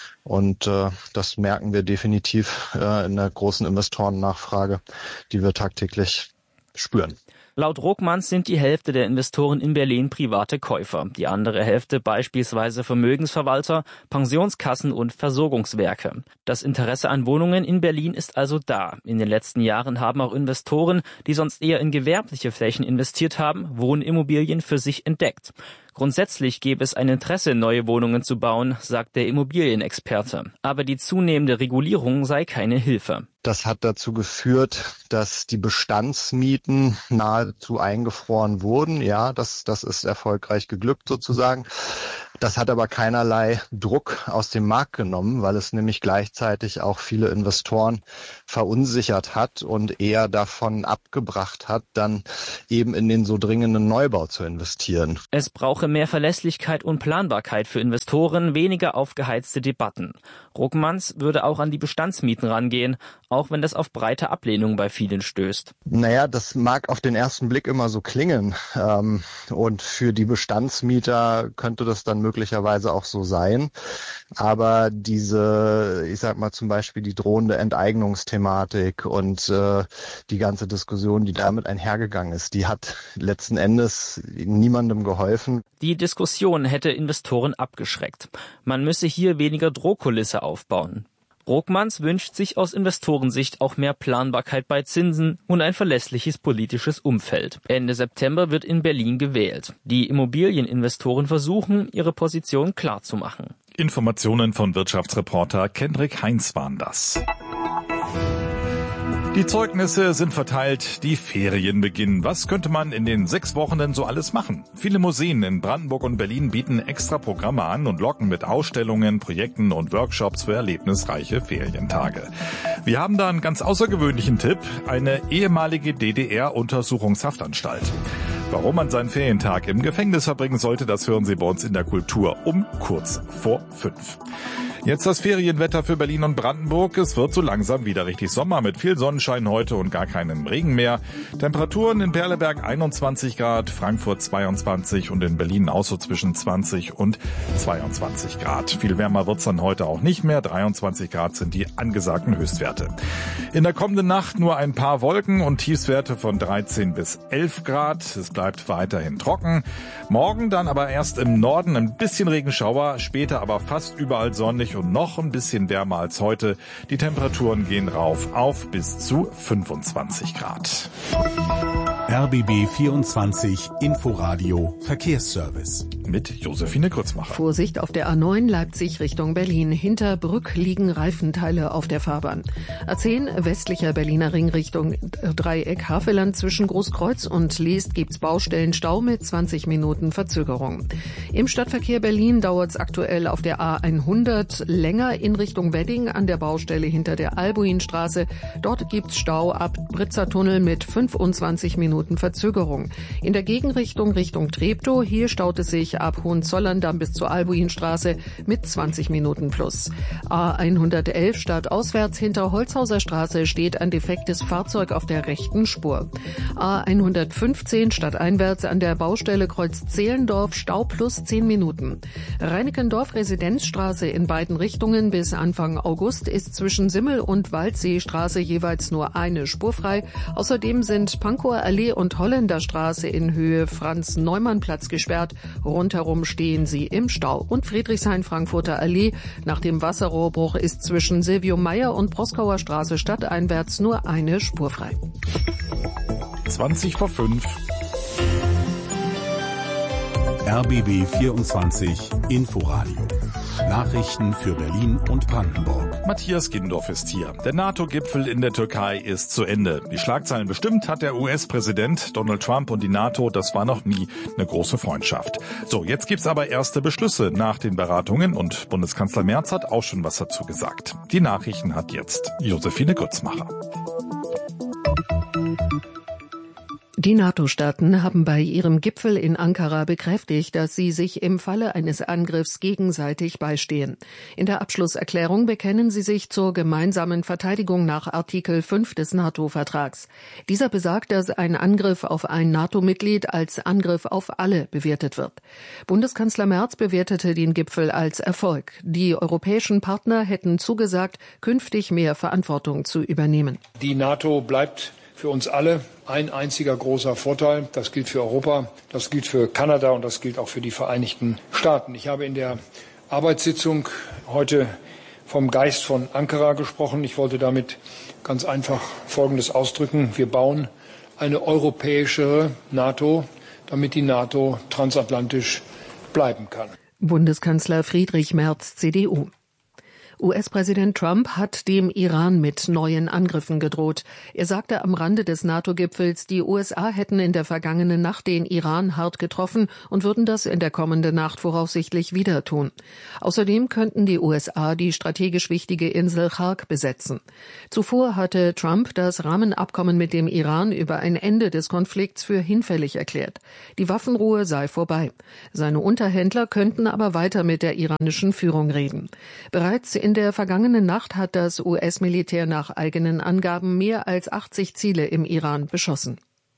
Speaker 17: Und äh, das merken wir definitiv äh, in der großen Investorennachfrage, die wir tagtäglich spüren.
Speaker 16: Laut Ruckmanns sind die Hälfte der Investoren in Berlin private Käufer, die andere Hälfte beispielsweise Vermögensverwalter, Pensionskassen und Versorgungswerke. Das Interesse an Wohnungen in Berlin ist also da. In den letzten Jahren haben auch Investoren, die sonst eher in gewerbliche Flächen investiert haben, Wohnimmobilien für sich entdeckt. Grundsätzlich gäbe es ein Interesse, neue Wohnungen zu bauen, sagt der Immobilienexperte. Aber die zunehmende Regulierung sei keine Hilfe.
Speaker 17: Das hat dazu geführt, dass die Bestandsmieten nahezu eingefroren wurden. Ja, das, das ist erfolgreich geglückt sozusagen. Das hat aber keinerlei Druck aus dem Markt genommen, weil es nämlich gleichzeitig auch viele Investoren verunsichert hat und eher davon abgebracht hat, dann eben in den so dringenden Neubau zu investieren.
Speaker 16: Es brauche mehr Verlässlichkeit und Planbarkeit für Investoren, weniger aufgeheizte Debatten. Ruckmanns würde auch an die Bestandsmieten rangehen, auch wenn das auf breite Ablehnung bei vielen stößt.
Speaker 17: Naja, das mag auf den ersten Blick immer so klingen. Ähm, und für die Bestandsmieter könnte das dann möglicherweise auch so sein. Aber diese, ich sag mal zum Beispiel die drohende Enteignungsthematik und äh, die ganze Diskussion, die damit einhergegangen ist, die hat letzten Endes niemandem geholfen.
Speaker 16: Die Diskussion hätte Investoren abgeschreckt. Man müsse hier weniger Drohkulisse aufbauen. Ruckmanns wünscht sich aus Investorensicht auch mehr Planbarkeit bei Zinsen und ein verlässliches politisches Umfeld. Ende September wird in Berlin gewählt. Die Immobilieninvestoren versuchen, ihre Position klarzumachen.
Speaker 2: Informationen von Wirtschaftsreporter Kendrick Heinz waren das. Die Zeugnisse sind verteilt, die Ferien beginnen. Was könnte man in den sechs Wochen denn so alles machen? Viele Museen in Brandenburg und Berlin bieten extra Programme an und locken mit Ausstellungen, Projekten und Workshops für erlebnisreiche Ferientage. Wir haben da einen ganz außergewöhnlichen Tipp, eine ehemalige D D R-Untersuchungshaftanstalt. Warum man seinen Ferientag im Gefängnis verbringen sollte, das hören Sie bei uns in der Kultur um kurz vor fünf. Jetzt das Ferienwetter für Berlin und Brandenburg. Es wird so langsam wieder richtig Sommer mit viel Sonnenschein heute und gar keinem Regen mehr. Temperaturen in Perleberg einundzwanzig Grad, Frankfurt zweiundzwanzig und in Berlin auch so zwischen zwanzig und zweiundzwanzig Grad. Viel wärmer wird's dann heute auch nicht mehr. dreiundzwanzig Grad sind die angesagten Höchstwerte. In der kommenden Nacht nur ein paar Wolken und Tiefstwerte von dreizehn bis elf Grad. Es bleibt weiterhin trocken. Morgen dann aber erst im Norden ein bisschen Regenschauer, später aber fast überall sonnig und noch ein bisschen wärmer als heute. Die Temperaturen gehen rauf auf bis zu fünfundzwanzig Grad.
Speaker 3: R B B vierundzwanzig Inforadio Verkehrsservice.
Speaker 2: Mit Josephine Grützmacher.
Speaker 11: Vorsicht auf der A neun Leipzig Richtung Berlin. Hinter Brück liegen Reifenteile auf der Fahrbahn. A zehn westlicher Berliner Ring Richtung Dreieck Havelland zwischen Großkreuz und Leest gibt's Baustellenstau mit zwanzig Minuten Verzögerung. Im Stadtverkehr Berlin dauert's aktuell auf der A hundert länger in Richtung Wedding an der Baustelle hinter der Albuinstraße. Dort gibt's Stau ab Britzertunnel mit fünfundzwanzig Minuten Verzögerung. In der Gegenrichtung Richtung Treptow, hier staut es sich ab Hohenzollern-Damm bis zur Albuinstraße mit zwanzig Minuten plus. A hundertelf stadtauswärts hinter Holzhauser Straße steht ein defektes Fahrzeug auf der rechten Spur. A hundertfünfzehn stadteinwärts an der Baustelle Kreuz Zehlendorf Stau plus zehn Minuten. Reinickendorf Residenzstraße in beiden Richtungen bis Anfang August ist zwischen Simmel- und Waldseestraße jeweils nur eine Spur frei. Außerdem sind Pankower Allee und Holländerstraße in Höhe Franz-Neumann-Platz gesperrt. Rundherum stehen sie im Stau. Und Friedrichshain-Frankfurter Allee nach dem Wasserrohrbruch ist zwischen Silvio Meyer und Proskauer Straße stadteinwärts nur eine Spur frei.
Speaker 2: zwanzig vor fünf.
Speaker 3: R B B vierundzwanzig Inforadio. Nachrichten für Berlin und Brandenburg.
Speaker 2: Matthias Gindorf ist hier. Der NATO-Gipfel in der Türkei ist zu Ende. Die Schlagzeilen bestimmt hat der U S-Präsident Donald Trump und die NATO. Das war noch nie eine große Freundschaft. So, jetzt gibt's aber erste Beschlüsse nach den Beratungen und Bundeskanzler Merz hat auch schon was dazu gesagt. Die Nachrichten hat jetzt Josephine Grützmacher.
Speaker 11: Die NATO-Staaten haben bei ihrem Gipfel in Ankara bekräftigt, dass sie sich im Falle eines Angriffs gegenseitig beistehen. In der Abschlusserklärung bekennen sie sich zur gemeinsamen Verteidigung nach Artikel fünf des NATO-Vertrags. Dieser besagt, dass ein Angriff auf ein NATO-Mitglied als Angriff auf alle bewertet wird. Bundeskanzler Merz bewertete den Gipfel als Erfolg. Die europäischen Partner hätten zugesagt, künftig mehr Verantwortung zu übernehmen.
Speaker 18: Die NATO bleibt für uns alle ein einziger großer Vorteil. Das gilt für Europa, das gilt für Kanada und das gilt auch für die Vereinigten Staaten. Ich habe in der Arbeitssitzung heute vom Geist von Ankara gesprochen. Ich wollte damit ganz einfach Folgendes ausdrücken. Wir bauen eine europäischere NATO, damit die NATO transatlantisch bleiben kann.
Speaker 11: Bundeskanzler Friedrich Merz, C D U. U S-Präsident Trump hat dem Iran mit neuen Angriffen gedroht. Er sagte am Rande des NATO-Gipfels, die U S A hätten in der vergangenen Nacht den Iran hart getroffen und würden das in der kommenden Nacht voraussichtlich wieder tun. Außerdem könnten die U S A die strategisch wichtige Insel Chark besetzen. Zuvor hatte Trump das Rahmenabkommen mit dem Iran über ein Ende des Konflikts für hinfällig erklärt. Die Waffenruhe sei vorbei. Seine Unterhändler könnten aber weiter mit der iranischen Führung reden. Bereits in der vergangenen Nacht hat das U S-Militär nach eigenen Angaben mehr als achtzig Ziele im Iran beschossen.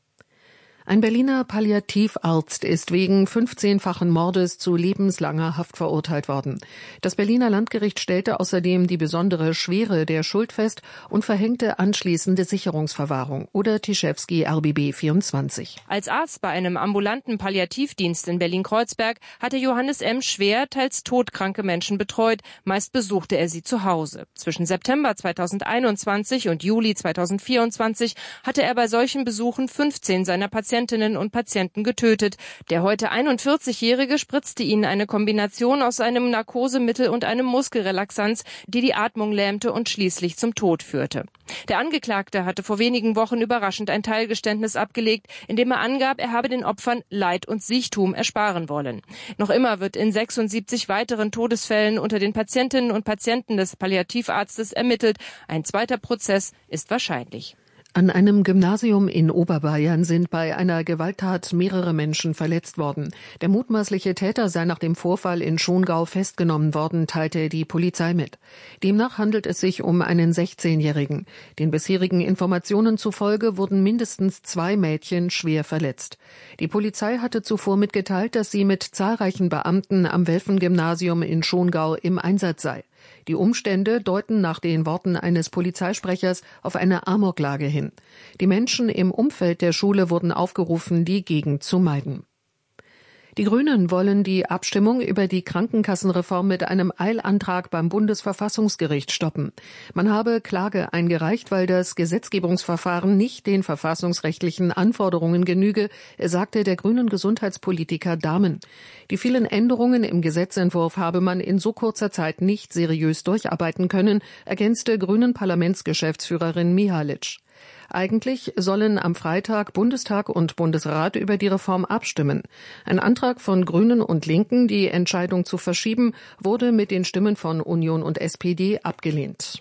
Speaker 11: Ein Berliner Palliativarzt ist wegen fünfzehnfachen Mordes zu lebenslanger Haft verurteilt worden. Das Berliner Landgericht stellte außerdem die besondere Schwere der Schuld fest und verhängte anschließende Sicherungsverwahrung. Oder Tischewski, R B B vierundzwanzig.
Speaker 19: Als Arzt bei einem ambulanten Palliativdienst in Berlin-Kreuzberg hatte Johannes M. schwer, teils todkranke Menschen betreut. Meist besuchte er sie zu Hause. Zwischen September zweitausendeinundzwanzig und Juli zweitausendvierundzwanzig hatte er bei solchen Besuchen fünfzehn seiner Patienten Patientinnen und Patienten getötet. Der heute einundvierzigjährige spritzte ihnen eine Kombination aus einem Narkosemittel und einem Muskelrelaxanz, die die Atmung lähmte und schließlich zum Tod führte. Der Angeklagte hatte vor wenigen Wochen überraschend ein Teilgeständnis abgelegt, in dem er angab, er habe den Opfern Leid und Siechtum ersparen wollen. Noch immer wird in sechsundsiebzig weiteren Todesfällen unter den Patientinnen und Patienten des Palliativarztes ermittelt. Ein zweiter Prozess ist wahrscheinlich.
Speaker 11: An einem Gymnasium in Oberbayern sind bei einer Gewalttat mehrere Menschen verletzt worden. Der mutmaßliche Täter sei nach dem Vorfall in Schongau festgenommen worden, teilte die Polizei mit. Demnach handelt es sich um einen sechzehnjährigen. Den bisherigen Informationen zufolge wurden mindestens zwei Mädchen schwer verletzt. Die Polizei hatte zuvor mitgeteilt, dass sie mit zahlreichen Beamten am Welfen-Gymnasium in Schongau im Einsatz sei. Die Umstände deuten nach den Worten eines Polizeisprechers auf eine Amoklage hin. Die Menschen im Umfeld der Schule wurden aufgerufen, die Gegend zu meiden. Die Grünen wollen die Abstimmung über die Krankenkassenreform mit einem Eilantrag beim Bundesverfassungsgericht stoppen. Man habe Klage eingereicht, weil das Gesetzgebungsverfahren nicht den verfassungsrechtlichen Anforderungen genüge, sagte der grünen Gesundheitspolitiker Dahmen. Die vielen Änderungen im Gesetzentwurf habe man in so kurzer Zeit nicht seriös durcharbeiten können, ergänzte Grünen Parlamentsgeschäftsführerin Mihalic. Eigentlich sollen am Freitag Bundestag und Bundesrat über die Reform abstimmen. Ein Antrag von Grünen und Linken, die Entscheidung zu verschieben, wurde mit den Stimmen von Union und S P D abgelehnt.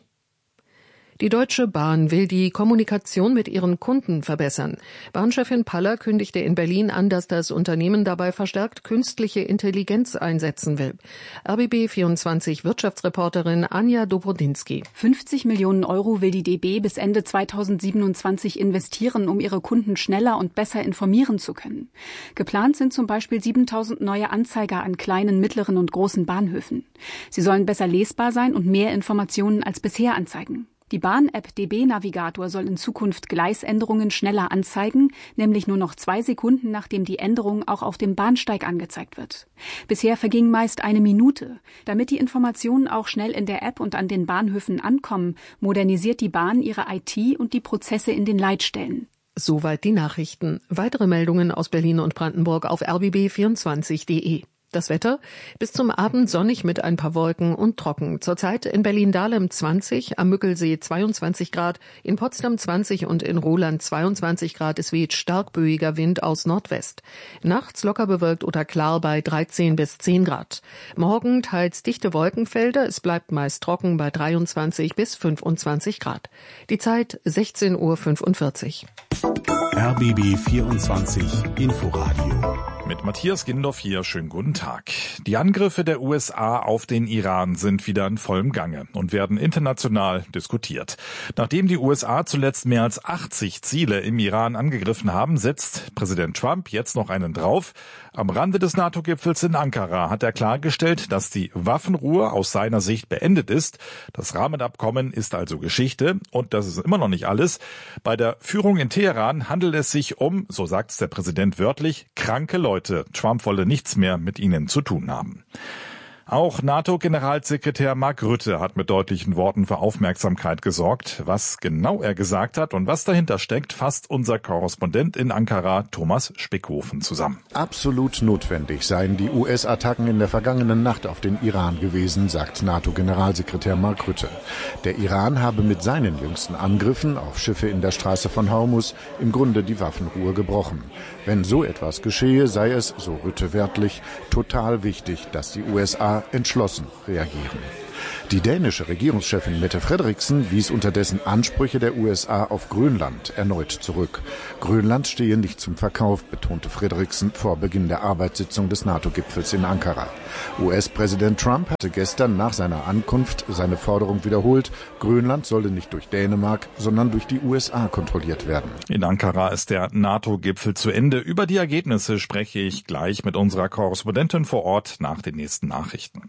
Speaker 11: Die Deutsche Bahn will die Kommunikation mit ihren Kunden verbessern. Bahnchefin Paller kündigte in Berlin an, dass das Unternehmen dabei verstärkt künstliche Intelligenz einsetzen will. R B B vierundzwanzig Wirtschaftsreporterin Anja Dobrodinsky.
Speaker 20: fünfzig Millionen Euro will die D B bis Ende zweitausendsiebenundzwanzig investieren, um ihre Kunden schneller und besser informieren zu können. Geplant sind zum Beispiel siebentausend neue Anzeiger an kleinen, mittleren und großen Bahnhöfen. Sie sollen besser lesbar sein und mehr Informationen als bisher anzeigen. Die Bahn-App D B-Navigator soll in Zukunft Gleisänderungen schneller anzeigen, nämlich nur noch zwei Sekunden, nachdem die Änderung auch auf dem Bahnsteig angezeigt wird. Bisher verging meist eine Minute. Damit die Informationen auch schnell in der App und an den Bahnhöfen ankommen, modernisiert die Bahn ihre I T und die Prozesse in den Leitstellen.
Speaker 11: Soweit die Nachrichten. Weitere Meldungen aus Berlin und Brandenburg auf r b b vierundzwanzig punkt de. Das Wetter? Bis zum Abend sonnig mit ein paar Wolken und trocken. Zurzeit in Berlin-Dahlem zwanzig, am Müggelsee zweiundzwanzig Grad, in Potsdam zwanzig und in Roland zweiundzwanzig Grad. Es weht stark böiger Wind aus Nordwest. Nachts locker bewölkt oder klar bei dreizehn bis zehn Grad. Morgen teils dichte Wolkenfelder. Es bleibt meist trocken bei dreiundzwanzig bis fünfundzwanzig Grad. Die Zeit sechzehn Uhr fünfundvierzig.
Speaker 3: R B B vierundzwanzig Inforadio.
Speaker 2: Mit Matthias Gindorf hier, schönen guten Tag. Die Angriffe der U S A auf den Iran sind wieder in vollem Gange und werden international diskutiert. Nachdem die U S A zuletzt mehr als achtzig Ziele im Iran angegriffen haben, setzt Präsident Trump jetzt noch einen drauf. Am Rande des NATO-Gipfels in Ankara hat er klargestellt, dass die Waffenruhe aus seiner Sicht beendet ist. Das Rahmenabkommen ist also Geschichte und das ist immer noch nicht alles. Bei der Führung in Teheran handelt es sich um, so sagt es der Präsident wörtlich, kranke Leute. Trump wolle nichts mehr mit ihnen zu tun haben. Auch NATO-Generalsekretär Mark Rutte hat mit deutlichen Worten für Aufmerksamkeit gesorgt. Was genau er gesagt hat und was dahinter steckt, fasst unser Korrespondent in Ankara, Thomas Spickhofen, zusammen.
Speaker 21: Absolut notwendig seien die U S-Attacken in der vergangenen Nacht auf den Iran gewesen, sagt NATO-Generalsekretär Mark Rutte. Der Iran habe mit seinen jüngsten Angriffen auf Schiffe in der Straße von Hormuz im Grunde die Waffenruhe gebrochen. Wenn so etwas geschehe, sei es, so Rutte wörtlich, total wichtig, dass die U S A entschlossen reagieren. Die dänische Regierungschefin Mette Frederiksen wies unterdessen Ansprüche der U S A auf Grönland erneut zurück. Grönland stehe nicht zum Verkauf, betonte Frederiksen vor Beginn der Arbeitssitzung des NATO-Gipfels in Ankara. U S-Präsident Trump hatte gestern nach seiner Ankunft seine Forderung wiederholt, Grönland solle nicht durch Dänemark, sondern durch die U S A kontrolliert werden.
Speaker 2: In Ankara ist der NATO-Gipfel zu Ende. Über die Ergebnisse spreche ich gleich mit unserer Korrespondentin vor Ort nach den nächsten Nachrichten.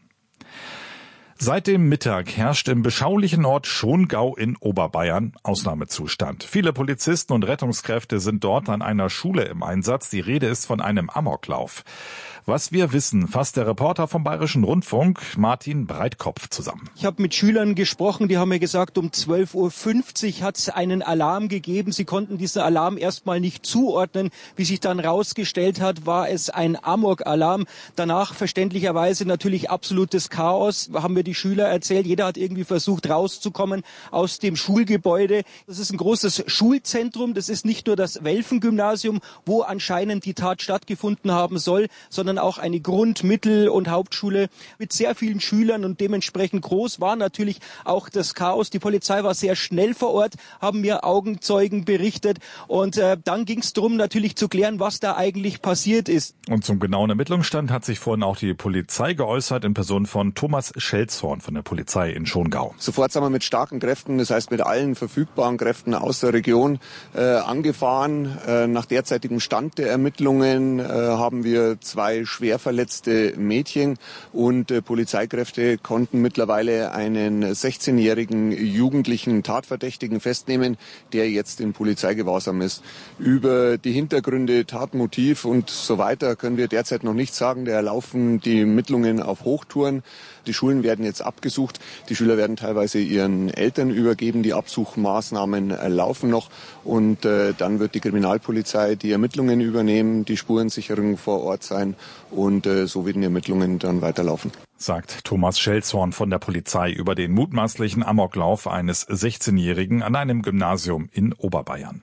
Speaker 2: Seit dem Mittag herrscht im beschaulichen Ort Schongau in Oberbayern Ausnahmezustand. Viele Polizisten und Rettungskräfte sind dort an einer Schule im Einsatz. Die Rede ist von einem Amoklauf. Was wir wissen, fasst der Reporter vom Bayerischen Rundfunk, Martin Breitkopf, zusammen.
Speaker 22: Ich habe mit Schülern gesprochen, die haben mir gesagt, um zwölf Uhr fünfzig hat es einen Alarm gegeben. Sie konnten diesen Alarm erstmal nicht zuordnen. Wie sich dann rausgestellt hat, war es ein Amok-Alarm. Danach verständlicherweise natürlich absolutes Chaos, haben mir die Schüler erzählt. Jeder hat irgendwie versucht rauszukommen aus dem Schulgebäude. Das ist ein großes Schulzentrum. Das ist nicht nur das Welfen-Gymnasium, wo anscheinend die Tat stattgefunden haben soll, sondern auch eine Grund-, Mittel- und Hauptschule mit sehr vielen Schülern und dementsprechend groß war natürlich auch das Chaos. Die Polizei war sehr schnell vor Ort, haben mir Augenzeugen berichtet und äh, dann ging es darum natürlich zu klären, was da eigentlich passiert ist.
Speaker 2: Und zum genauen Ermittlungsstand hat sich vorhin auch die Polizei geäußert in Person von Thomas Schelzhorn von der Polizei in Schongau.
Speaker 23: Sofort sind wir mit starken Kräften, das heißt mit allen verfügbaren Kräften aus der Region äh, angefahren. Äh, nach derzeitigem Stand der Ermittlungen äh, haben wir zwei schwer verletzte Mädchen und äh, Polizeikräfte konnten mittlerweile einen sechzehnjährigen jugendlichen Tatverdächtigen festnehmen, der jetzt in Polizeigewahrsam ist. Über die Hintergründe, Tatmotiv und so weiter können wir derzeit noch nichts sagen. Da laufen die Ermittlungen auf Hochtouren. Die Schulen werden jetzt abgesucht. Die Schüler werden teilweise ihren Eltern übergeben. Die Absuchmaßnahmen äh, laufen noch. Und äh, dann wird die Kriminalpolizei die Ermittlungen übernehmen, die Spurensicherung vor Ort sein. Und äh, so werden die Ermittlungen dann weiterlaufen.
Speaker 2: Sagt Thomas Schelzhorn von der Polizei über den mutmaßlichen Amoklauf eines sechzehnjährigen an einem Gymnasium in Oberbayern.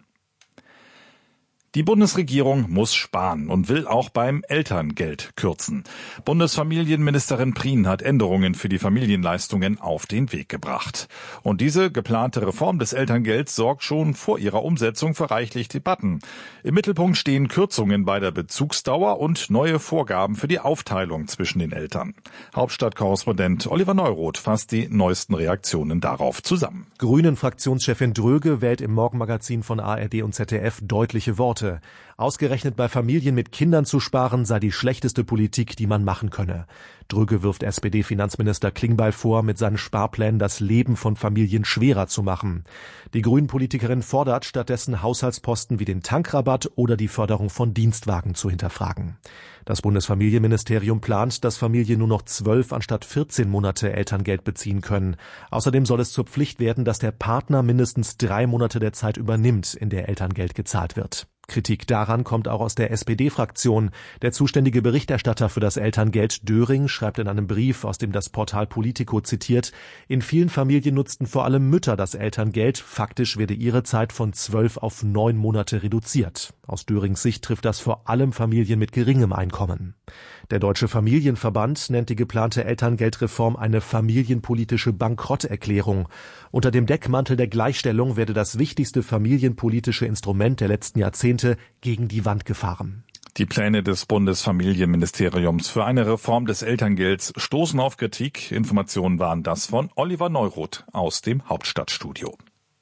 Speaker 2: Die Bundesregierung muss sparen und will auch beim Elterngeld kürzen. Bundesfamilienministerin Prien hat Änderungen für die Familienleistungen auf den Weg gebracht. Und diese geplante Reform des Elterngelds sorgt schon vor ihrer Umsetzung für reichlich Debatten. Im Mittelpunkt stehen Kürzungen bei der Bezugsdauer und neue Vorgaben für die Aufteilung zwischen den Eltern. Hauptstadtkorrespondent Oliver Neuroth fasst die neuesten Reaktionen darauf zusammen.
Speaker 24: Grünen-Fraktionschefin Dröge wählt im Morgenmagazin von A R D und Z D F deutliche Worte.
Speaker 1: Monate. Ausgerechnet bei Familien mit Kindern zu sparen, sei die schlechteste Politik, die man machen könne. Drügge wirft S P D-Finanzminister Klingbeil vor, mit seinen Sparplänen das Leben von Familien schwerer zu machen. Die Grünen-Politikerin fordert stattdessen, Haushaltsposten wie den Tankrabatt oder die Förderung von Dienstwagen zu hinterfragen. Das Bundesfamilienministerium plant, dass Familien nur noch zwölf anstatt vierzehn Monate Elterngeld beziehen können. Außerdem soll es zur Pflicht werden, dass der Partner mindestens drei Monate der Zeit übernimmt, in der Elterngeld gezahlt wird. Kritik daran kommt auch aus der S P D-Fraktion. Der zuständige Berichterstatter für das Elterngeld, Döring, schreibt in einem Brief, aus dem das Portal Politico zitiert, in vielen Familien nutzten vor allem Mütter das Elterngeld. Faktisch werde ihre Zeit von zwölf auf neun Monate reduziert. Aus Dörings Sicht trifft das vor allem Familien mit geringem Einkommen. Der Deutsche Familienverband nennt die geplante Elterngeldreform eine familienpolitische Bankrotterklärung. Unter dem Deckmantel der Gleichstellung werde das wichtigste familienpolitische Instrument der letzten Jahrzehnte gegen die Wand gefahren.
Speaker 2: Die Pläne des Bundesfamilienministeriums für eine Reform des Elterngelds stoßen auf Kritik. Informationen waren das von Oliver Neuroth aus dem Hauptstadtstudio.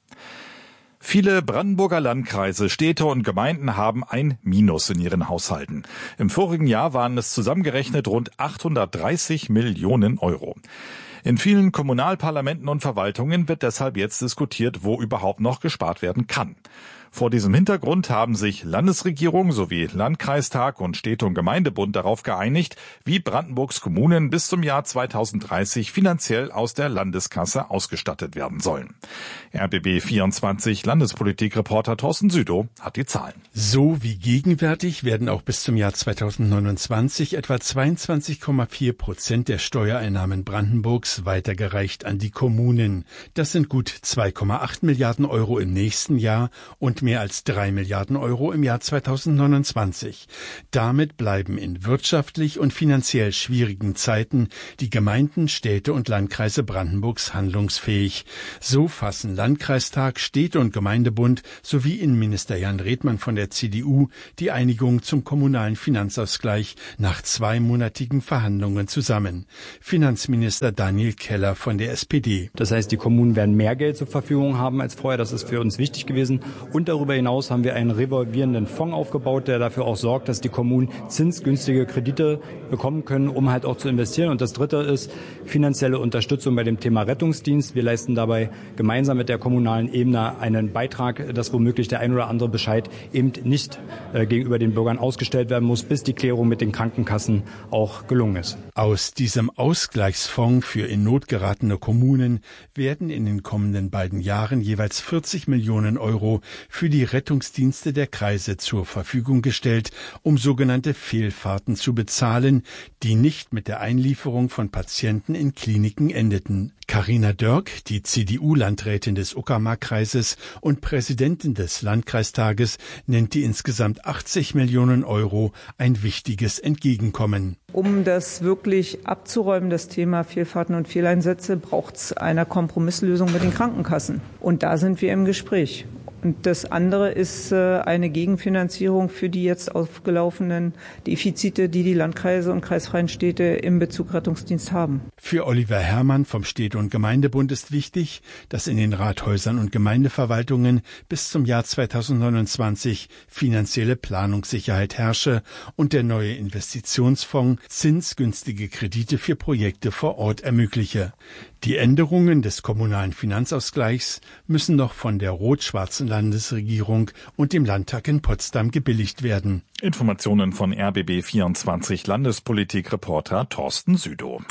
Speaker 2: Viele Brandenburger Landkreise, Städte und Gemeinden haben ein Minus in ihren Haushalten. Im vorigen Jahr waren es zusammengerechnet rund achthundertdreißig Millionen Euro. In vielen Kommunalparlamenten und Verwaltungen wird deshalb jetzt diskutiert, wo überhaupt noch gespart werden kann. Vor diesem Hintergrund haben sich Landesregierung sowie Landkreistag und Städte- und Gemeindebund darauf geeinigt, wie Brandenburgs Kommunen bis zum Jahr zweitausenddreißig finanziell aus der Landeskasse ausgestattet werden sollen. R B B vierundzwanzig Landespolitik-Reporter Thorsten Südow hat die Zahlen.
Speaker 5: So wie gegenwärtig werden auch bis zum Jahr zweitausendneunundzwanzig etwa zweiundzwanzig Komma vier Prozent der Steuereinnahmen Brandenburgs weitergereicht an die Kommunen. Das sind gut zwei Komma acht Milliarden Euro im nächsten Jahr und mehr als drei Milliarden Euro im Jahr zweitausendneunundzwanzig. Damit bleiben in wirtschaftlich und finanziell schwierigen Zeiten die Gemeinden, Städte und Landkreise Brandenburgs handlungsfähig. So fassen Landkreistag, Städte- und Gemeindebund sowie Innenminister Jan Redmann von der C D U die Einigung zum kommunalen Finanzausgleich nach zweimonatigen Verhandlungen zusammen. Finanzminister Daniel Keller von der S P D.
Speaker 6: Das heißt, die Kommunen werden mehr Geld zur Verfügung haben als vorher. Das ist für uns wichtig gewesen. Und darüber hinaus haben wir einen revolvierenden Fonds aufgebaut, der dafür auch sorgt, dass die Kommunen zinsgünstige Kredite bekommen können, um halt auch zu investieren. Und das Dritte ist finanzielle Unterstützung bei dem Thema Rettungsdienst. Wir leisten dabei gemeinsam mit der kommunalen Ebene einen Beitrag, dass womöglich der ein oder andere Bescheid eben nicht äh, gegenüber den Bürgern ausgestellt werden muss, bis die Klärung mit den Krankenkassen auch gelungen ist.
Speaker 5: Aus diesem Ausgleichsfonds für in Not geratene Kommunen werden in den kommenden beiden Jahren jeweils vierzig Millionen Euro für die Rettungsdienste der Kreise zur Verfügung gestellt, um sogenannte Fehlfahrten zu bezahlen, die nicht mit der Einlieferung von Patienten in Kliniken endeten. Carina Dörk, die C D U-Landrätin des Uckermark-Kreises und Präsidentin des Landkreistages, nennt die insgesamt achtzig Millionen Euro ein wichtiges Entgegenkommen.
Speaker 24: Um das wirklich abzuräumen, das Thema Fehlfahrten und Fehleinsätze, braucht es eine Kompromisslösung mit den Krankenkassen. Und da sind wir im Gespräch. Und das andere ist eine Gegenfinanzierung für die jetzt aufgelaufenen Defizite, die die Landkreise und kreisfreien Städte im Bezug Rettungsdienst haben.
Speaker 5: Für Oliver Herrmann vom Städte- und Gemeindebund ist wichtig, dass in den Rathäusern und Gemeindeverwaltungen bis zum Jahr zweitausendneunundzwanzig finanzielle Planungssicherheit herrsche und der neue Investitionsfonds zinsgünstige Kredite für Projekte vor Ort ermögliche. Die Änderungen des kommunalen Finanzausgleichs müssen noch von der rot-schwarzen Landesregierung und dem Landtag in Potsdam gebilligt werden.
Speaker 2: Informationen von R B B vierundzwanzig Landespolitik-Reporter Thorsten Südow.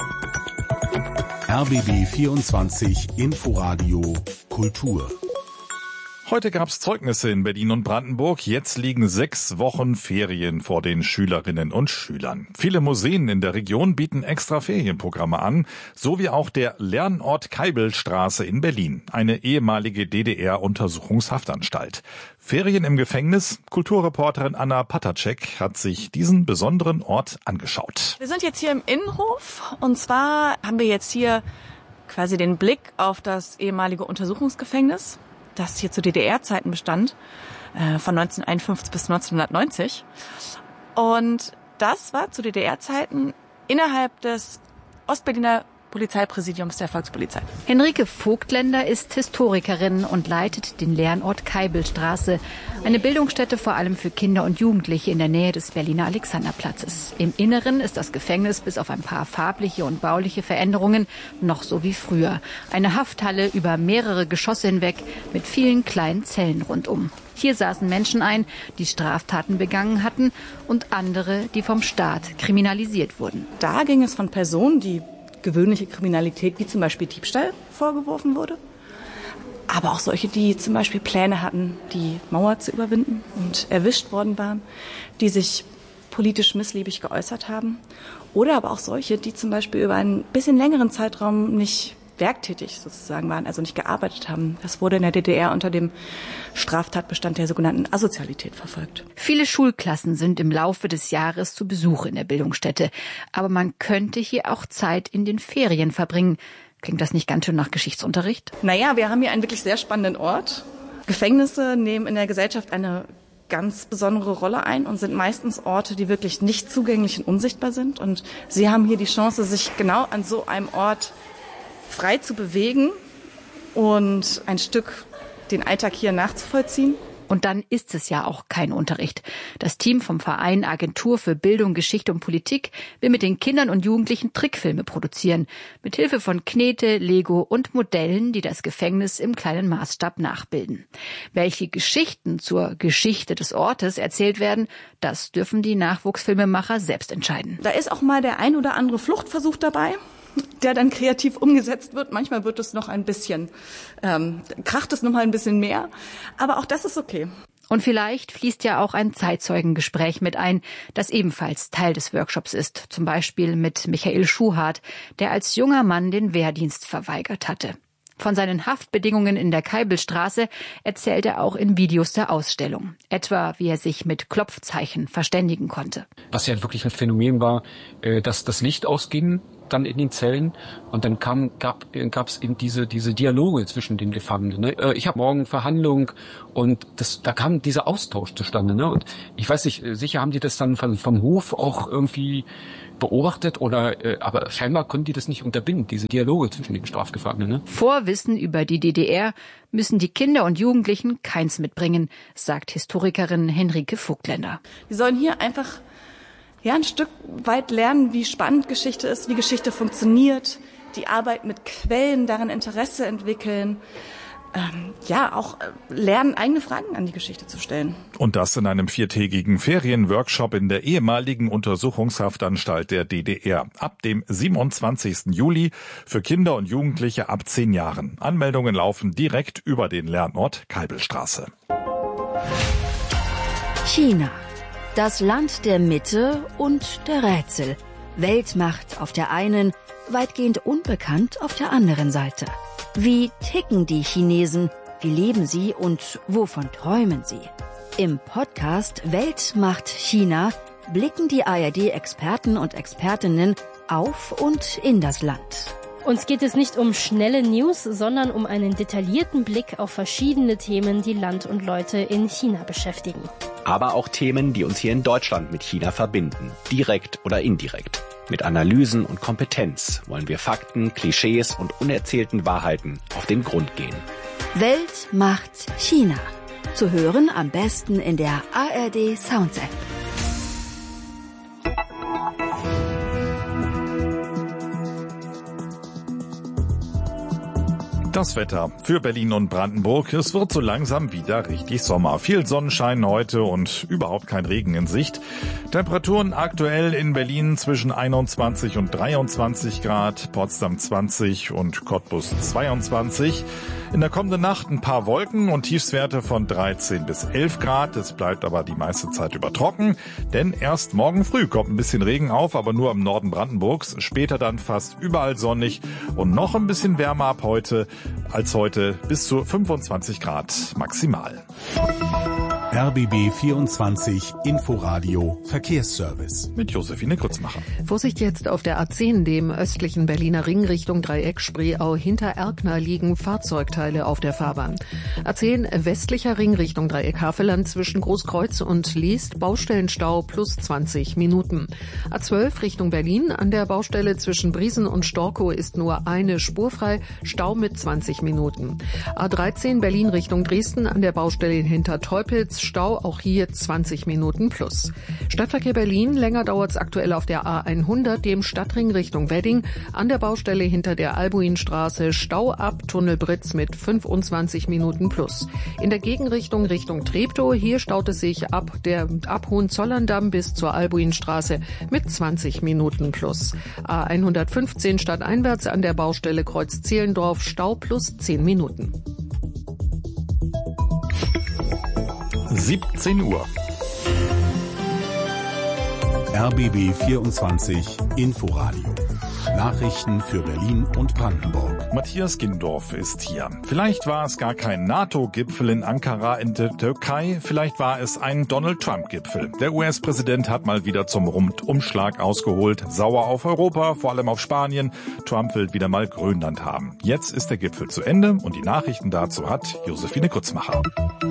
Speaker 3: R B B vierundzwanzig Inforadio Kultur.
Speaker 2: Heute gab's Zeugnisse in Berlin und Brandenburg. Jetzt liegen sechs Wochen Ferien vor den Schülerinnen und Schülern. Viele Museen in der Region bieten extra Ferienprogramme an, so wie auch der Lernort Keibelstraße in Berlin, eine ehemalige D D R-Untersuchungshaftanstalt. Ferien im Gefängnis? Kulturreporterin Anna Patacek hat sich diesen besonderen Ort angeschaut.
Speaker 25: Wir sind jetzt hier im Innenhof und zwar haben wir jetzt hier quasi den Blick auf das ehemalige Untersuchungsgefängnis, das hier zu D D R-Zeiten bestand, äh, von neunzehnhunderteinundfünfzig bis neunzehnhundertneunzig. Und das war zu D D R-Zeiten innerhalb des Ostberliner Polizeipräsidiums der Volkspolizei.
Speaker 20: Henrike Vogtländer ist Historikerin und leitet den Lernort Keibelstraße, eine Bildungsstätte vor allem für Kinder und Jugendliche in der Nähe des Berliner Alexanderplatzes. Im Inneren ist das Gefängnis bis auf ein paar farbliche und bauliche Veränderungen noch so wie früher. Eine Hafthalle über mehrere Geschosse hinweg mit vielen kleinen Zellen rundum. Hier saßen Menschen ein, die Straftaten begangen hatten und andere, die vom Staat kriminalisiert wurden.
Speaker 25: Da ging es von Personen, die gewöhnliche Kriminalität, wie zum Beispiel Diebstahl, vorgeworfen wurde. Aber auch solche, die zum Beispiel Pläne hatten, die Mauer zu überwinden und erwischt worden waren, die sich politisch missliebig geäußert haben. Oder aber auch solche, die zum Beispiel über einen bisschen längeren Zeitraum nicht werktätig sozusagen waren, also nicht gearbeitet haben. Das wurde in der D D R unter dem Straftatbestand der sogenannten Asozialität verfolgt.
Speaker 20: Viele Schulklassen sind im Laufe des Jahres zu Besuch in der Bildungsstätte. Aber man könnte hier auch Zeit in den Ferien verbringen. Klingt das nicht ganz schön nach Geschichtsunterricht?
Speaker 25: Naja, wir haben hier einen wirklich sehr spannenden Ort. Gefängnisse nehmen in der Gesellschaft eine ganz besondere Rolle ein und sind meistens Orte, die wirklich nicht zugänglich und unsichtbar sind. Und Sie haben hier die Chance, sich genau an so einem Ort frei zu bewegen und ein Stück den Alltag hier nachzuvollziehen.
Speaker 20: Und dann ist es ja auch kein Unterricht. Das Team vom Verein Agentur für Bildung, Geschichte und Politik will mit den Kindern und Jugendlichen Trickfilme produzieren. Mit Hilfe von Knete, Lego und Modellen, die das Gefängnis im kleinen Maßstab nachbilden. Welche Geschichten zur Geschichte des Ortes erzählt werden, das dürfen die Nachwuchsfilmemacher selbst entscheiden.
Speaker 25: Da ist auch mal der ein oder andere Fluchtversuch dabei, der dann kreativ umgesetzt wird. Manchmal wird es noch ein bisschen, ähm, kracht es noch mal ein bisschen mehr. Aber auch das ist okay.
Speaker 20: Und vielleicht fließt ja auch ein Zeitzeugengespräch mit ein, das ebenfalls Teil des Workshops ist. Zum Beispiel mit Michael Schuhart, der als junger Mann den Wehrdienst verweigert hatte. Von seinen Haftbedingungen in der Keibelstraße erzählt er auch in Videos der Ausstellung. Etwa, wie er sich mit Klopfzeichen verständigen konnte.
Speaker 4: Was ja wirklich ein Phänomen war, dass das Licht ausging dann in den Zellen und dann kam gab gab's eben diese diese Dialoge zwischen den Gefangenen. Ne? Ich habe morgen Verhandlung und das da kam dieser Austausch zustande. Ne? Und ich weiß nicht, sicher haben die das dann vom, vom Hof auch irgendwie beobachtet oder äh, aber scheinbar konnten die das nicht unterbinden, diese Dialoge zwischen den Strafgefangenen. Ne?
Speaker 20: Vorwissen über die D D R müssen die Kinder und Jugendlichen keins mitbringen, sagt Historikerin Henrike Vogtländer.
Speaker 25: Die sollen hier einfach ja ein Stück weit lernen, wie spannend Geschichte ist, wie Geschichte funktioniert, die Arbeit mit Quellen, daran Interesse entwickeln. Ähm, ja, auch lernen, eigene Fragen an die Geschichte zu stellen.
Speaker 2: Und das in einem viertägigen Ferienworkshop in der ehemaligen Untersuchungshaftanstalt der D D R. Ab dem siebenundzwanzigsten Juli für Kinder und Jugendliche ab zehn Jahren. Anmeldungen laufen direkt über den Lernort Keibelstraße.
Speaker 7: China. Das Land der Mitte und der Rätsel. Weltmacht auf der einen, weitgehend unbekannt auf der anderen Seite. Wie ticken die Chinesen? Wie leben sie und wovon träumen sie? Im Podcast Weltmacht China blicken die A R D-Experten und Expertinnen auf und in das Land.
Speaker 8: Uns geht es nicht um schnelle News, sondern um einen detaillierten Blick auf verschiedene Themen, die Land und Leute in China beschäftigen.
Speaker 9: Aber auch Themen, die uns hier in Deutschland mit China verbinden, direkt oder indirekt. Mit Analysen und Kompetenz wollen wir Fakten, Klischees und unerzählten Wahrheiten auf den Grund gehen.
Speaker 7: Weltmacht China. Zu hören am besten in der A R D Sounds App.
Speaker 2: Das Wetter für Berlin und Brandenburg. Es wird so langsam wieder richtig Sommer. Viel Sonnenschein heute und überhaupt kein Regen in Sicht. Temperaturen aktuell in Berlin zwischen einundzwanzig und dreiundzwanzig Grad, Potsdam zwanzig und Cottbus zweiundzwanzig. In der kommenden Nacht ein paar Wolken und Tiefstwerte von dreizehn bis elf Grad. Es bleibt aber die meiste Zeit über trocken, denn erst morgen früh kommt ein bisschen Regen auf, aber nur im Norden Brandenburgs. Später dann fast überall sonnig und noch ein bisschen wärmer ab heute als heute, bis zu fünfundzwanzig Grad maximal.
Speaker 3: R B B vierundzwanzig Inforadio Verkehrsservice.
Speaker 2: Mit Josephine Grützmacher.
Speaker 11: Vorsicht jetzt auf der A zehn, dem östlichen Berliner Ring Richtung Dreieck Spreeau. Hinter Erkner liegen Fahrzeugteile auf der Fahrbahn. A zehn westlicher Ring Richtung Dreieck Havelland zwischen Großkreuz und Liest. Baustellenstau plus zwanzig Minuten. A zwölf Richtung Berlin. An der Baustelle zwischen Briesen und Storkow ist nur eine Spur frei. Stau mit zwanzig Minuten. A dreizehn Berlin Richtung Dresden. An der Baustelle hinter Teupitz. Stau, auch hier zwanzig Minuten plus. Stadtverkehr Berlin, länger dauert es aktuell auf der A hundert, dem Stadtring Richtung Wedding. An der Baustelle hinter der Albuinstraße Stau ab Tunnel Britz mit fünfundzwanzig Minuten plus. In der Gegenrichtung Richtung Treptow, hier staut es sich ab der ab Hohenzollern-Damm bis zur Albuinstraße mit zwanzig Minuten plus. A hundertfünfzehn stadteinwärts an der Baustelle Kreuz Zehlendorf, Stau plus zehn Minuten.
Speaker 2: siebzehn Uhr.
Speaker 3: R B B vierundzwanzig Inforadio. Nachrichten für Berlin und Brandenburg.
Speaker 2: Matthias Gindorf ist hier. Vielleicht war es gar kein NATO-Gipfel in Ankara in der Türkei, vielleicht war es ein Donald-Trump-Gipfel. Der U S-Präsident hat mal wieder zum Rundumschlag ausgeholt. Sauer auf Europa, vor allem auf Spanien. Trump will wieder mal Grönland haben. Jetzt ist der Gipfel zu Ende und die Nachrichten dazu hat Josephine Grützmacher.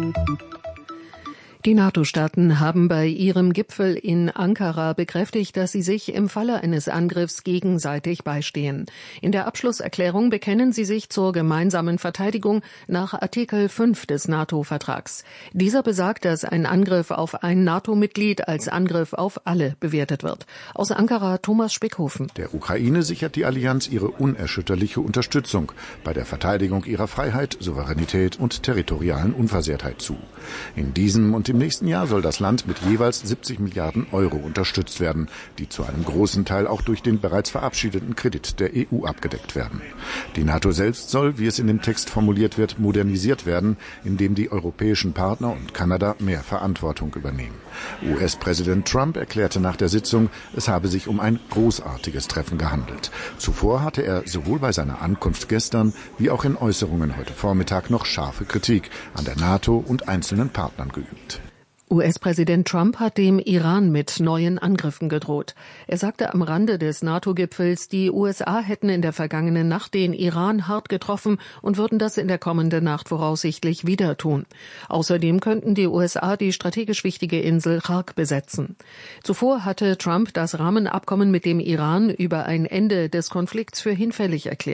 Speaker 11: Die NATO-Staaten haben bei ihrem Gipfel in Ankara bekräftigt, dass sie sich im Falle eines Angriffs gegenseitig beistehen. In der Abschlusserklärung bekennen sie sich zur gemeinsamen Verteidigung nach Artikel fünf des NATO-Vertrags. Dieser besagt, dass ein Angriff auf ein NATO-Mitglied als Angriff auf alle bewertet wird. Aus Ankara Thomas Spickhofen.
Speaker 21: Der Ukraine sichert die Allianz ihre unerschütterliche Unterstützung bei der Verteidigung ihrer Freiheit, Souveränität und territorialen Unversehrtheit zu. In diesem und im nächsten Jahr soll das Land mit jeweils siebzig Milliarden Euro unterstützt werden, die zu einem großen Teil auch durch den bereits verabschiedeten Kredit der E U abgedeckt werden. Die NATO selbst soll, wie es in dem Text formuliert wird, modernisiert werden, indem die europäischen Partner und Kanada mehr Verantwortung übernehmen. U S-Präsident Trump erklärte nach der Sitzung, es habe sich um ein großartiges Treffen gehandelt. Zuvor hatte er sowohl bei seiner Ankunft gestern wie auch in Äußerungen heute Vormittag noch scharfe Kritik an der NATO und einzelnen Partnern geübt.
Speaker 11: U S-Präsident Trump hat dem Iran mit neuen Angriffen gedroht. Er sagte am Rande des NATO-Gipfels, die U S A hätten in der vergangenen Nacht den Iran hart getroffen und würden das in der kommenden Nacht voraussichtlich wieder tun. Außerdem könnten die U S A die strategisch wichtige Insel Rak besetzen. Zuvor hatte Trump das Rahmenabkommen mit dem Iran über ein Ende des Konflikts für hinfällig erklärt.